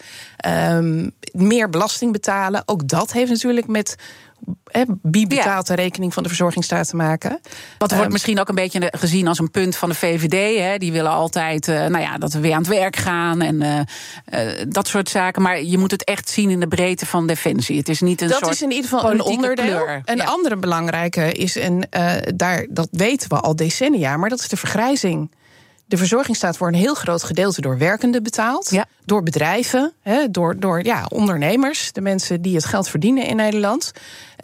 Meer belasting betalen, ook dat heeft natuurlijk met wie betaalt de rekening van de verzorgingsstaat te maken. Wat wordt misschien ook een beetje gezien als een punt van de VVD. Die willen altijd dat we weer aan het werk gaan en dat soort zaken. Maar je moet het echt zien in de breedte van defensie. Het is niet een soort is in ieder geval een onderdeel. Kleur. Een andere belangrijke is, dat weten we al decennia, maar dat is de vergrijzing. De verzorgingsstaat voor een heel groot gedeelte door werkenden betaald. Ja. Door bedrijven, door ondernemers, de mensen die het geld verdienen in Nederland.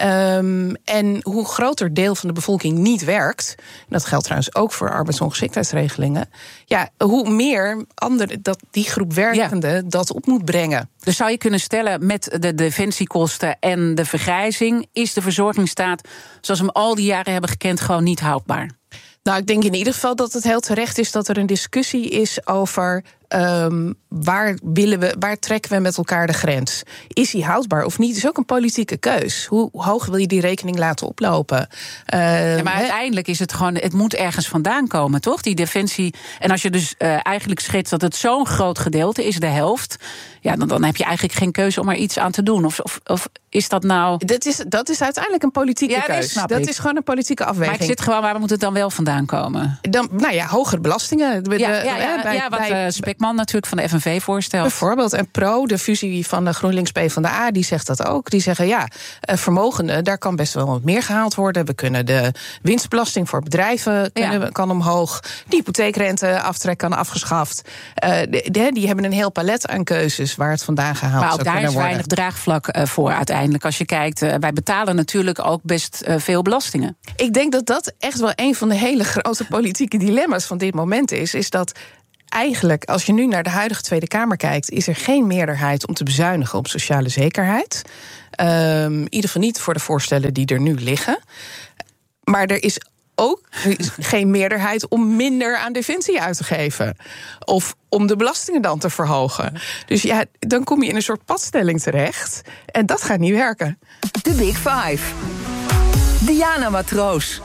En hoe groter deel van de bevolking niet werkt, en dat geldt trouwens ook voor arbeidsongeschiktheidsregelingen, hoe meer die groep werkenden dat op moet brengen. Dus zou je kunnen stellen, met de defensiekosten en de vergrijzing, is de verzorgingsstaat, zoals we hem al die jaren hebben gekend, gewoon niet houdbaar? Nou, ik denk in ieder geval dat het heel terecht is dat er een discussie is over Waar trekken we met elkaar de grens? Is die houdbaar of niet? Is ook een politieke keus. Hoe hoog wil je die rekening laten oplopen? Maar uiteindelijk is het gewoon, het moet ergens vandaan komen, toch? Die defensie. En als je dus eigenlijk schetst dat het zo'n groot gedeelte is, de helft, ja, dan heb je eigenlijk geen keuze om er iets aan te doen. Of is dat nou? Dat is uiteindelijk een politieke keuze. Dat is gewoon een politieke afweging. Maar ik zit gewoon, waar moet het dan wel vandaan komen? Hogere belastingen. Wat Spekman natuurlijk van de FNV voorstelt. Bijvoorbeeld. En de fusie van de GroenLinks PvdA, die zegt dat ook. Die zeggen, vermogenden, daar kan best wel wat meer gehaald worden. We kunnen de winstbelasting voor bedrijven kan omhoog. De hypotheekrenteaftrek kan afgeschaft. Die hebben een heel palet aan keuzes waar het vandaan gehaald zou kunnen worden. Maar ook daar is weinig draagvlak voor uiteindelijk. Als je kijkt, wij betalen natuurlijk ook best veel belastingen. Ik denk dat echt wel een van de hele grote politieke dilemma's van dit moment is dat eigenlijk, als je nu naar de huidige Tweede Kamer kijkt, is er geen meerderheid om te bezuinigen op sociale zekerheid. In ieder geval niet voor de voorstellen die er nu liggen. Maar er is ook geen meerderheid om minder aan defensie uit te geven. Of om de belastingen dan te verhogen. Dus dan kom je in een soort padstelling terecht. En dat gaat niet werken. De Big Five. Diana Matroos.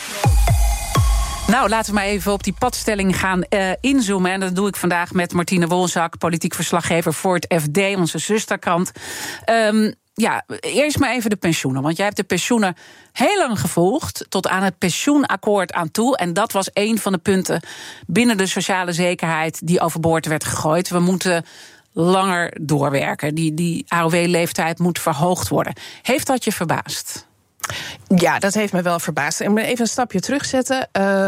Nou, laten we maar even op die padstelling gaan inzoomen. En dat doe ik vandaag met Martine Wolzak, politiek verslaggever voor het FD, onze zusterkrant. Eerst maar even de pensioenen. Want jij hebt de pensioenen heel lang gevolgd, tot aan het pensioenakkoord aan toe. En dat was een van de punten binnen de sociale zekerheid die overboord werd gegooid. We moeten langer doorwerken. Die AOW-leeftijd moet verhoogd worden. Heeft dat je verbaasd? Ja, dat heeft me wel verbaasd. En even een stapje terugzetten.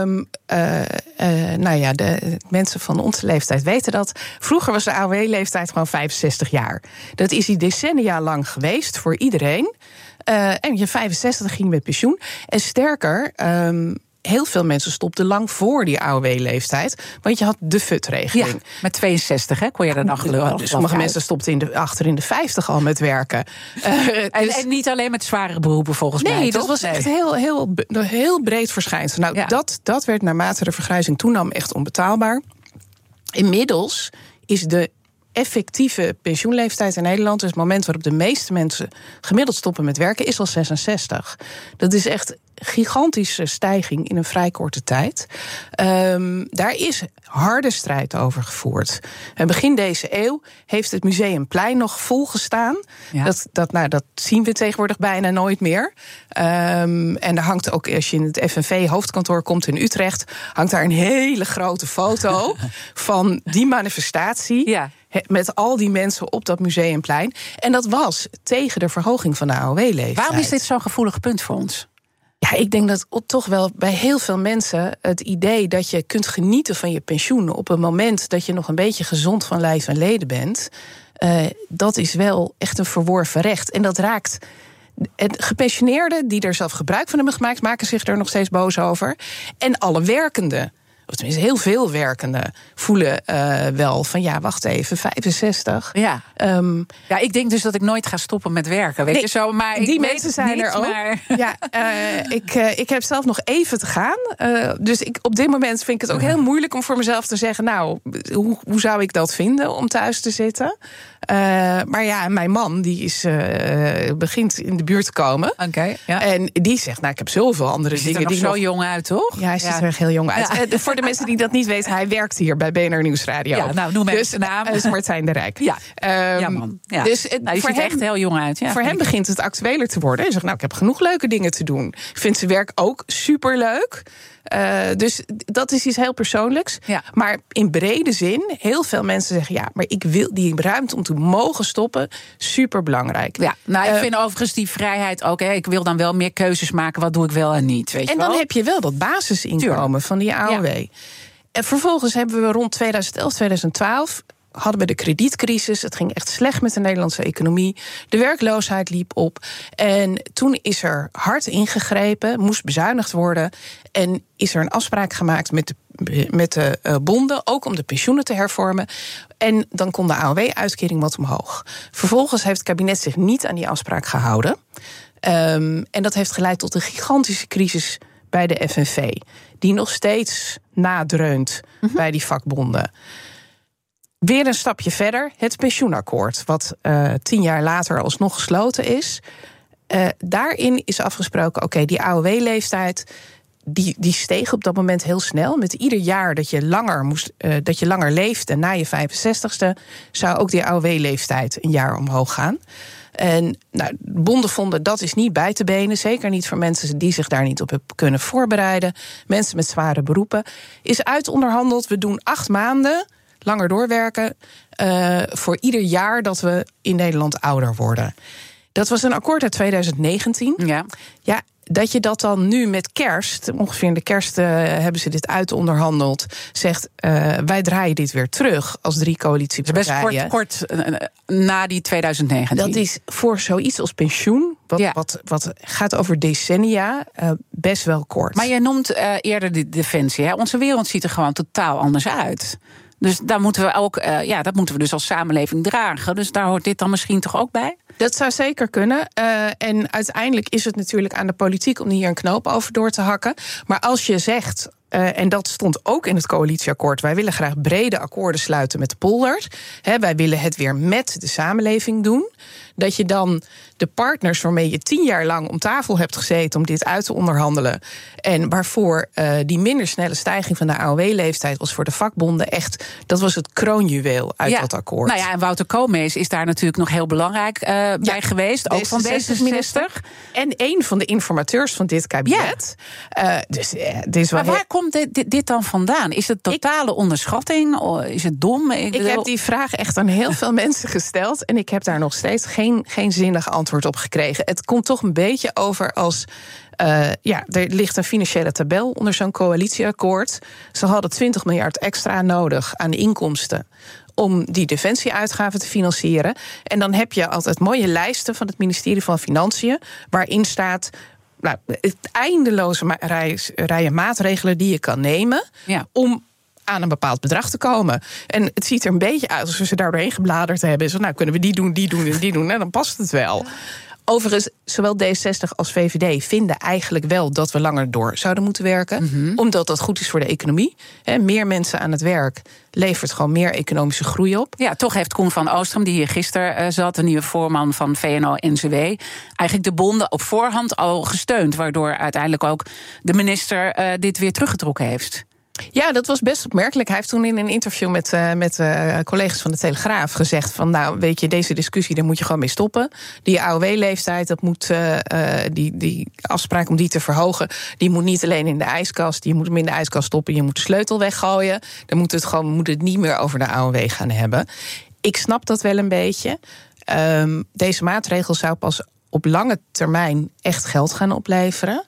De mensen van onze leeftijd weten dat. Vroeger was de AOW-leeftijd gewoon 65 jaar. Dat is die decennia lang geweest voor iedereen. En je 65 ging met pensioen. En sterker, heel veel mensen stopten lang voor die AOW-leeftijd. Want je had de FUT-regeling. Ja, met 62, hè, kon je er dan geloof. Sommige mensen stopten achter in de 50 al met werken. En niet alleen met zware beroepen, volgens mij. Nee, dat was echt heel breed verschijnsel. Nou, dat werd naarmate de vergrijzing toenam echt onbetaalbaar. Inmiddels is de effectieve pensioenleeftijd in Nederland, dus het moment waarop de meeste mensen gemiddeld stoppen met werken, is al 66. Dat is echt gigantische stijging in een vrij korte tijd. Daar is harde strijd over gevoerd. Begin deze eeuw heeft het Museumplein nog volgestaan. Ja. Dat zien we tegenwoordig bijna nooit meer. En er hangt ook, als je in het FNV-hoofdkantoor komt in Utrecht, hangt daar een hele grote foto van die manifestatie. Ja. Met al die mensen op dat Museumplein. En dat was tegen de verhoging van de AOW-leeftijd. Waarom is dit zo'n gevoelig punt voor ons? Ja, ik denk dat toch wel bij heel veel mensen het idee dat je kunt genieten van je pensioen op een moment dat je nog een beetje gezond van lijf en leden bent, dat is wel echt een verworven recht. En dat raakt gepensioneerden die er zelf gebruik van hebben gemaakt, maken zich er nog steeds boos over. En alle werkenden, of tenminste heel veel werkenden, voelen wel van wacht even, 65. Ja. Ik denk dus dat ik nooit ga stoppen met werken, weet je zo. Maar die mensen zijn er ook. Maar ik heb zelf nog even te gaan. Dus op dit moment vind ik het ook heel moeilijk om voor mezelf te zeggen, nou, hoe zou ik dat vinden om thuis te zitten? Maar mijn man, die begint in de buurt te komen. Okay, ja. En die zegt, ik heb zoveel andere dingen. Hij ziet er nog zo jong uit, toch? Ja, hij ziet er echt heel jong uit. Ja. Voor de mensen die dat niet weten, hij werkt hier bij BNR Nieuwsradio. Ja, nou, noem even zijn naam. Dus Martijn de Rijk. Ja, man. Ja. Dus die ziet er echt heel jong uit. Ja, voor hem begint het actueler te worden. Hij zegt, ik heb genoeg leuke dingen te doen. Ik vind zijn werk ook superleuk. Dus dat is iets heel persoonlijks. Ja. Maar in brede zin, heel veel mensen zeggen, maar ik wil die ruimte om te mogen stoppen, superbelangrijk. Ja, ik vind overigens die vrijheid ook. Ik wil dan wel meer keuzes maken, wat doe ik wel en niet. Weet je dan heb je wel dat basisinkomen van die AOW. Ja. En vervolgens hebben we rond 2011, 2012... hadden we de kredietcrisis. Het ging echt slecht met de Nederlandse economie. De werkloosheid liep op. En toen is er hard ingegrepen, moest bezuinigd worden. En is er een afspraak gemaakt met de bonden, ook om de pensioenen te hervormen. En dan kon de AOW-uitkering wat omhoog. Vervolgens heeft het kabinet zich niet aan die afspraak gehouden. En dat heeft geleid tot een gigantische crisis bij de FNV, die nog steeds nadreunt bij die vakbonden. Weer een stapje verder, het pensioenakkoord, wat 10 jaar later alsnog gesloten is. Daarin is afgesproken, oké, die AOW-leeftijd die steeg op dat moment heel snel. Met ieder jaar dat je langer leefde na je 65ste... zou ook die AOW-leeftijd een jaar omhoog gaan. En bonden vonden dat is niet bij te benen. Zeker niet voor mensen die zich daar niet op hebben kunnen voorbereiden. Mensen met zware beroepen. Is uitonderhandeld, we doen 8 maanden... langer doorwerken voor ieder jaar dat we in Nederland ouder worden. Dat was een akkoord uit 2019. Ja, dat je dat dan nu met kerst, ongeveer in de kerst hebben ze dit uitonderhandeld, zegt wij draaien dit weer terug als 3 coalitiepartijen. Best kort na die 2019. Dat is voor zoiets als pensioen, wat gaat over decennia, best wel kort. Maar jij noemt eerder de defensie. Hè? Onze wereld ziet er gewoon totaal anders uit. Dus daar moeten we ook, dat moeten we dus als samenleving dragen. Dus daar hoort dit dan misschien toch ook bij? Dat zou zeker kunnen. En uiteindelijk is het natuurlijk aan de politiek om hier een knoop over door te hakken. Maar als je zegt, en dat stond ook in het coalitieakkoord, wij willen graag brede akkoorden sluiten met de polder. Wij willen het weer met de samenleving doen. Dat je dan de partners waarmee je 10 jaar lang om tafel hebt gezeten om dit uit te onderhandelen, en waarvoor die minder snelle stijging van de AOW-leeftijd was voor de vakbonden echt, dat was het kroonjuweel uit dat akkoord. Nou ja, en Wouter Koolmees is daar natuurlijk nog heel belangrijk bij geweest, ook van D66. En een van de informateurs van dit kabinet. Maar waar komt dit dan vandaan? Is het totale onderschatting? Is het dom? Ik heb die vraag echt aan heel veel mensen gesteld en ik heb daar nog steeds geen zinnig antwoord op gekregen. Het komt toch een beetje over als er ligt een financiële tabel onder zo'n coalitieakkoord. Ze hadden 20 miljard extra nodig aan inkomsten om die defensieuitgaven te financieren. En dan heb je altijd mooie lijsten van het ministerie van Financiën, waarin staat het eindeloze rijen maatregelen die je kan nemen om aan een bepaald bedrag te komen. En het ziet er een beetje uit alsof ze daar doorheen gebladerd hebben. Zo, kunnen we die doen en die doen. En dan past het wel. Overigens, zowel D66 als VVD vinden eigenlijk wel dat we langer door zouden moeten werken. Omdat dat goed is voor de economie. Meer mensen aan het werk levert gewoon meer economische groei op. Ja, toch heeft Koen van Oostrum, die hier gisteren zat, de nieuwe voorman van VNO-NCW, eigenlijk de bonden op voorhand al gesteund, waardoor uiteindelijk ook de minister dit weer teruggetrokken heeft. Ja, dat was best opmerkelijk. Hij heeft toen in een interview met collega's van de Telegraaf gezegd van, weet je, deze discussie, daar moet je gewoon mee stoppen. Die AOW-leeftijd, dat moet die afspraak om die te verhogen, die moet niet alleen in de ijskast, je moet hem in de ijskast stoppen, je moet de sleutel weggooien. Dan moet het niet meer over de AOW gaan hebben. Ik snap dat wel een beetje. Deze maatregel zou pas op lange termijn echt geld gaan opleveren.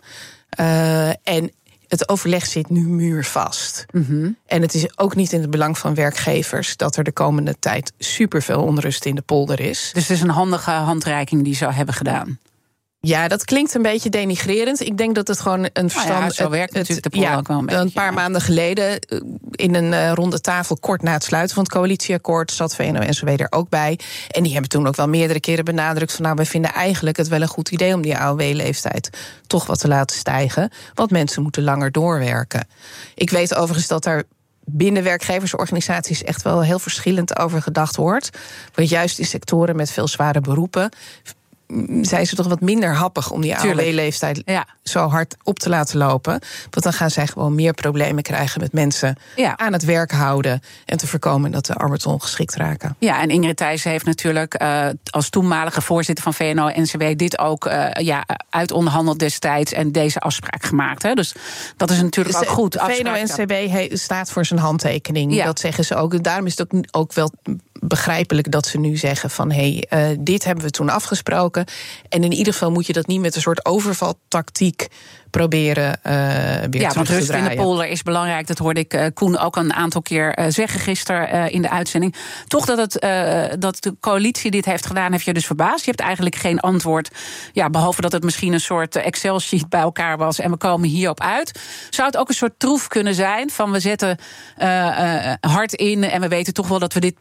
En het overleg zit nu muurvast. En het is ook niet in het belang van werkgevers dat er de komende tijd superveel onrust in de polder is. Dus het is een handige handreiking die ze hebben gedaan. Ja, dat klinkt een beetje denigrerend. Ik denk dat het gewoon een verstand. Zo werkt natuurlijk de polder ook wel een beetje. Een paar maanden geleden, in een ronde tafel kort na het sluiten van het coalitieakkoord, zat VNO-NCW er ook bij. En die hebben toen ook wel meerdere keren benadrukt van, wij vinden eigenlijk het wel een goed idee om die AOW-leeftijd toch wat te laten stijgen. Want mensen moeten langer doorwerken. Ik weet overigens dat daar binnen werkgeversorganisaties echt wel heel verschillend over gedacht wordt. Want juist in sectoren met veel zware beroepen zijn ze toch wat minder happig om die AOW-leeftijd zo hard op te laten lopen. Want dan gaan zij gewoon meer problemen krijgen met mensen aan het werk houden en te voorkomen dat de arbeidsongeschikt raken. Ja, en Ingrid Thijssen heeft natuurlijk als toenmalige voorzitter van VNO-NCW dit ook uitonderhandeld destijds en deze afspraak gemaakt. Hè? Dus dat is natuurlijk ook goed. VNO-NCW staat voor zijn handtekening. Ja. Dat zeggen ze ook. Daarom is het ook wel begrijpelijk dat ze nu zeggen van dit hebben we toen afgesproken. En in ieder geval moet je dat niet met een soort overvaltactiek proberen weer terug te draaien. Want rust in de polder is belangrijk. Dat hoorde ik Koen ook een aantal keer zeggen gisteren in de uitzending. Toch dat de coalitie dit heeft gedaan, heeft je dus verbaasd. Je hebt eigenlijk geen antwoord. Ja, behalve dat het misschien een soort Excel-sheet bij elkaar was en we komen hierop uit. Zou het ook een soort troef kunnen zijn van we zetten hard in en we weten toch wel dat we dit punt moeten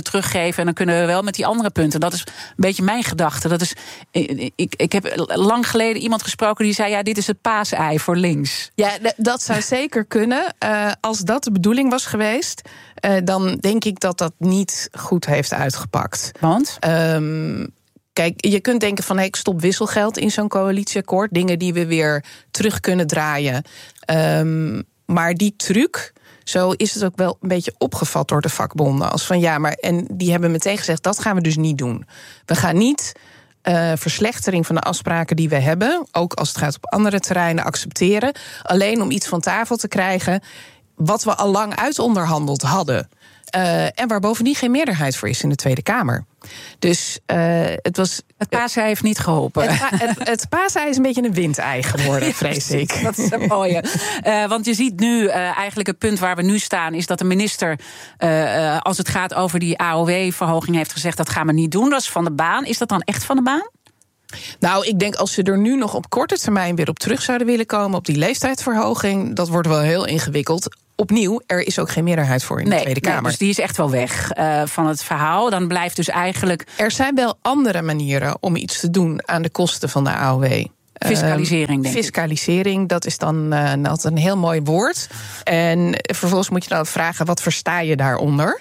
teruggeven en dan kunnen we wel met die andere punten. Dat is een beetje mijn gedachte. Dat is, ik heb lang geleden iemand gesproken die zei, ja, dit is het paasei voor links. Ja, dat zou zeker kunnen. Als dat de bedoeling was geweest, dan denk ik dat dat niet goed heeft uitgepakt. Want? Kijk, je kunt denken van, ik stop wisselgeld in zo'n coalitieakkoord. Dingen die we weer terug kunnen draaien. Maar die truc, zo is het ook wel een beetje opgevat door de vakbonden. Als van en die hebben meteen gezegd, dat gaan we dus niet doen. We gaan niet verslechtering van de afspraken die we hebben, ook als het gaat op andere terreinen, accepteren. Alleen om iets van tafel te krijgen wat we al lang uitonderhandeld hadden. En waar bovendien geen meerderheid voor is in de Tweede Kamer. Dus het paasei heeft niet geholpen. Het paasei is een beetje een windei geworden, vrees ik. Dat is een mooie. Want je ziet nu eigenlijk het punt waar we nu staan, is dat de minister, als het gaat over die AOW-verhoging, heeft gezegd, dat gaan we niet doen. Dat is van de baan. Is dat dan echt van de baan? Nou, ik denk als ze er nu nog op korte termijn weer op terug zouden willen komen, op die leeftijdsverhoging, dat wordt wel heel ingewikkeld. Opnieuw, er is ook geen meerderheid voor in de Tweede Kamer. Nee, dus die is echt wel weg van het verhaal. Dan blijft dus eigenlijk... Er zijn wel andere manieren om iets te doen aan de kosten van de AOW. Fiscalisering, denk ik. Fiscalisering, dat is dan altijd een heel mooi woord. En vervolgens moet je dan vragen, wat versta je daaronder?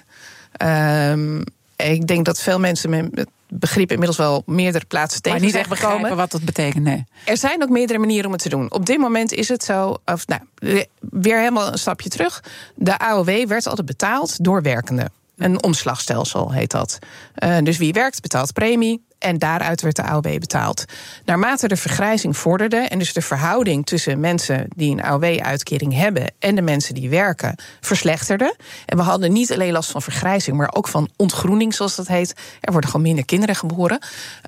Ik denk dat veel mensen met begrip inmiddels wel meerdere plaatsen tegen maar niet echt begrijpen wat dat betekent, nee. Er zijn ook meerdere manieren om het te doen. Op dit moment is het zo, weer helemaal een stapje terug. De AOW werd altijd betaald door werkenden. Een omslagstelsel heet dat. Dus wie werkt betaalt premie en daaruit werd de AOW betaald. Naarmate de vergrijzing vorderde en dus de verhouding tussen mensen die een AOW-uitkering hebben en de mensen die werken verslechterde. En we hadden niet alleen last van vergrijzing, maar ook van ontgroening, zoals dat heet. Er worden gewoon minder kinderen geboren.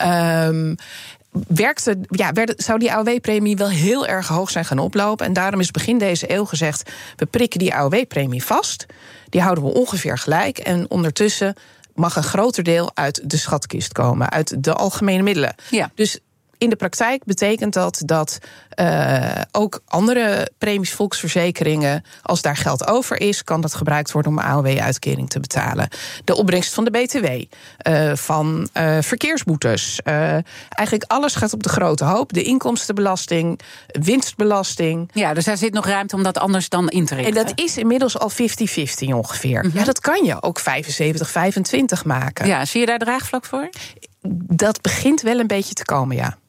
Zou die AOW-premie wel heel erg hoog zijn gaan oplopen. En daarom is begin deze eeuw gezegd, we prikken die AOW-premie vast. Die houden we ongeveer gelijk. En ondertussen mag een groter deel uit de schatkist komen, uit de algemene middelen. Ja. Dus in de praktijk betekent dat ook andere premies, volksverzekeringen, als daar geld over is, kan dat gebruikt worden om AOW-uitkering te betalen. De opbrengst van de BTW, van verkeersboetes. Eigenlijk alles gaat op de grote hoop. De inkomstenbelasting, winstbelasting. Ja, dus daar zit nog ruimte om dat anders dan in te richten. En dat is inmiddels al 50-50 ongeveer. Mm-hmm. Ja, dat kan je ook 75-25 maken. Ja, zie je daar draagvlak voor? Dat begint wel een beetje te komen, ja.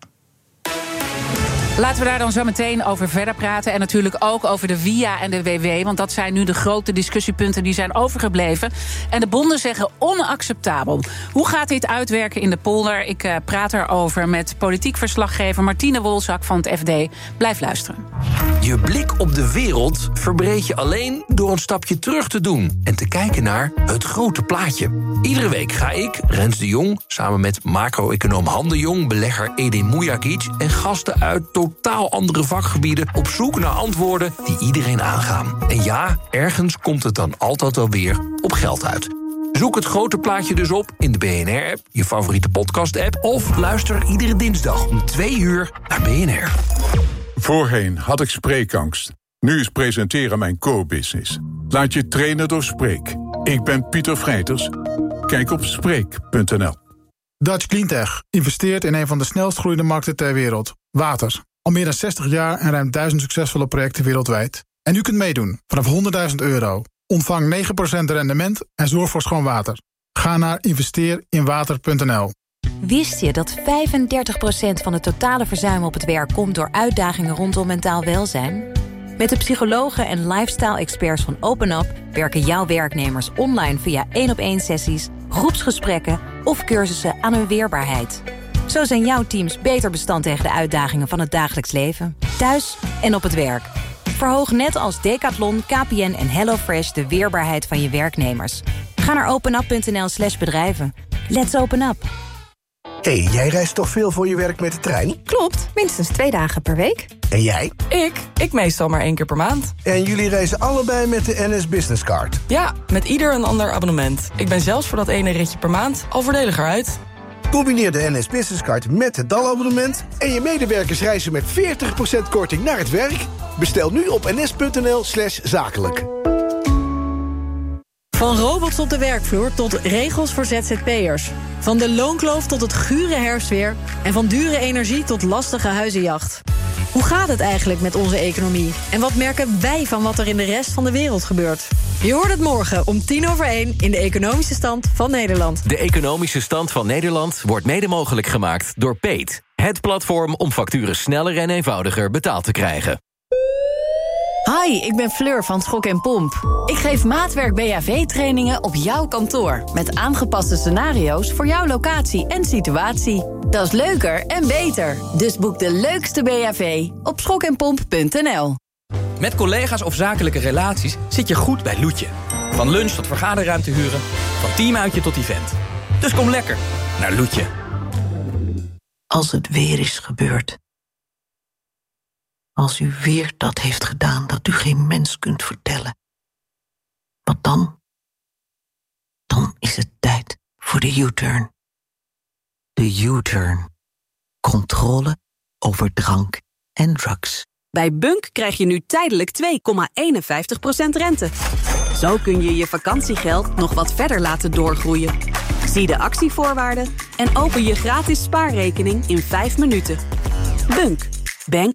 Laten we daar dan zo meteen over verder praten. En natuurlijk ook over de VIA en de WW. Want dat zijn nu de grote discussiepunten die zijn overgebleven. En de bonden zeggen onacceptabel. Hoe gaat dit uitwerken in de polder? Ik praat erover met politiek verslaggever Martine Wolzak van het FD. Blijf luisteren. Je blik op de wereld verbreed je alleen door een stapje terug te doen. En te kijken naar het grote plaatje. Iedere week ga ik, Rens de Jong, samen met macro-econoom Han de Jong, belegger Edin Mujagic en gasten uit totaal andere vakgebieden op zoek naar antwoorden die iedereen aangaan. En ja, ergens komt het dan altijd wel weer op geld uit. Zoek het grote plaatje dus op in de BNR-app, je favoriete podcast-app, of luister iedere dinsdag om 2 uur naar BNR. Voorheen had ik spreekangst. Nu is presenteren mijn core-business. Laat je trainen door Spreek. Ik ben Pieter Vrijters. Kijk op Spreek.nl. Dutch Cleantech investeert in een van de snelst groeiende markten ter wereld. Water. Al meer dan 60 jaar en ruim 1000 succesvolle projecten wereldwijd. En u kunt meedoen vanaf €100.000. Ontvang 9% rendement en zorg voor schoon water. Ga naar investeerinwater.nl. Wist je dat 35% van het totale verzuim op het werk komt door uitdagingen rondom mentaal welzijn? Met de psychologen en lifestyle-experts van OpenUp werken jouw werknemers online via 1-op-1 sessies, groepsgesprekken of cursussen aan hun weerbaarheid. Zo zijn jouw teams beter bestand tegen de uitdagingen van het dagelijks leven, thuis en op het werk. Verhoog net als Decathlon, KPN en HelloFresh de weerbaarheid van je werknemers. Ga naar openup.nl/bedrijven. Let's open up. Hey, jij reist toch veel voor je werk met de trein? Klopt, minstens 2 dagen per week. En jij? Ik meestal maar 1 keer per maand. En jullie reizen allebei met de NS Business Card? Ja, met ieder een ander abonnement. Ik ben zelfs voor dat ene ritje per maand al voordeliger uit. Combineer de NS Business Card met het DAL-abonnement en je medewerkers reizen met 40% korting naar het werk. Bestel nu op ns.nl/zakelijk. Van robots op de werkvloer tot regels voor ZZP'ers. Van de loonkloof tot het gure herfstweer. En van dure energie tot lastige huizenjacht. Hoe gaat het eigenlijk met onze economie? En wat merken wij van wat er in de rest van de wereld gebeurt? Je hoort het morgen om 1:10 in de Economische Stand van Nederland. De Economische Stand van Nederland wordt mede mogelijk gemaakt door Peet. Het platform om facturen sneller en eenvoudiger betaald te krijgen. Hi, ik ben Fleur van Schok en Pomp. Ik geef maatwerk BHV-trainingen op jouw kantoor. Met aangepaste scenario's voor jouw locatie en situatie. Dat is leuker en beter. Dus boek de leukste BHV op schokenpomp.nl. Met collega's of zakelijke relaties zit je goed bij Loetje. Van lunch tot vergaderruimte huren, van teamuitje tot event. Dus kom lekker naar Loetje. Als het weer is gebeurd. Als u weer dat heeft gedaan dat u geen mens kunt vertellen. Wat dan? Dan is het tijd voor de U-turn. De U-turn. Controle over drank en drugs. Bij Bunk krijg je nu tijdelijk 2,51% rente. Zo kun je je vakantiegeld nog wat verder laten doorgroeien. Zie de actievoorwaarden en open je gratis spaarrekening in 5 minuten. Bunk. Bank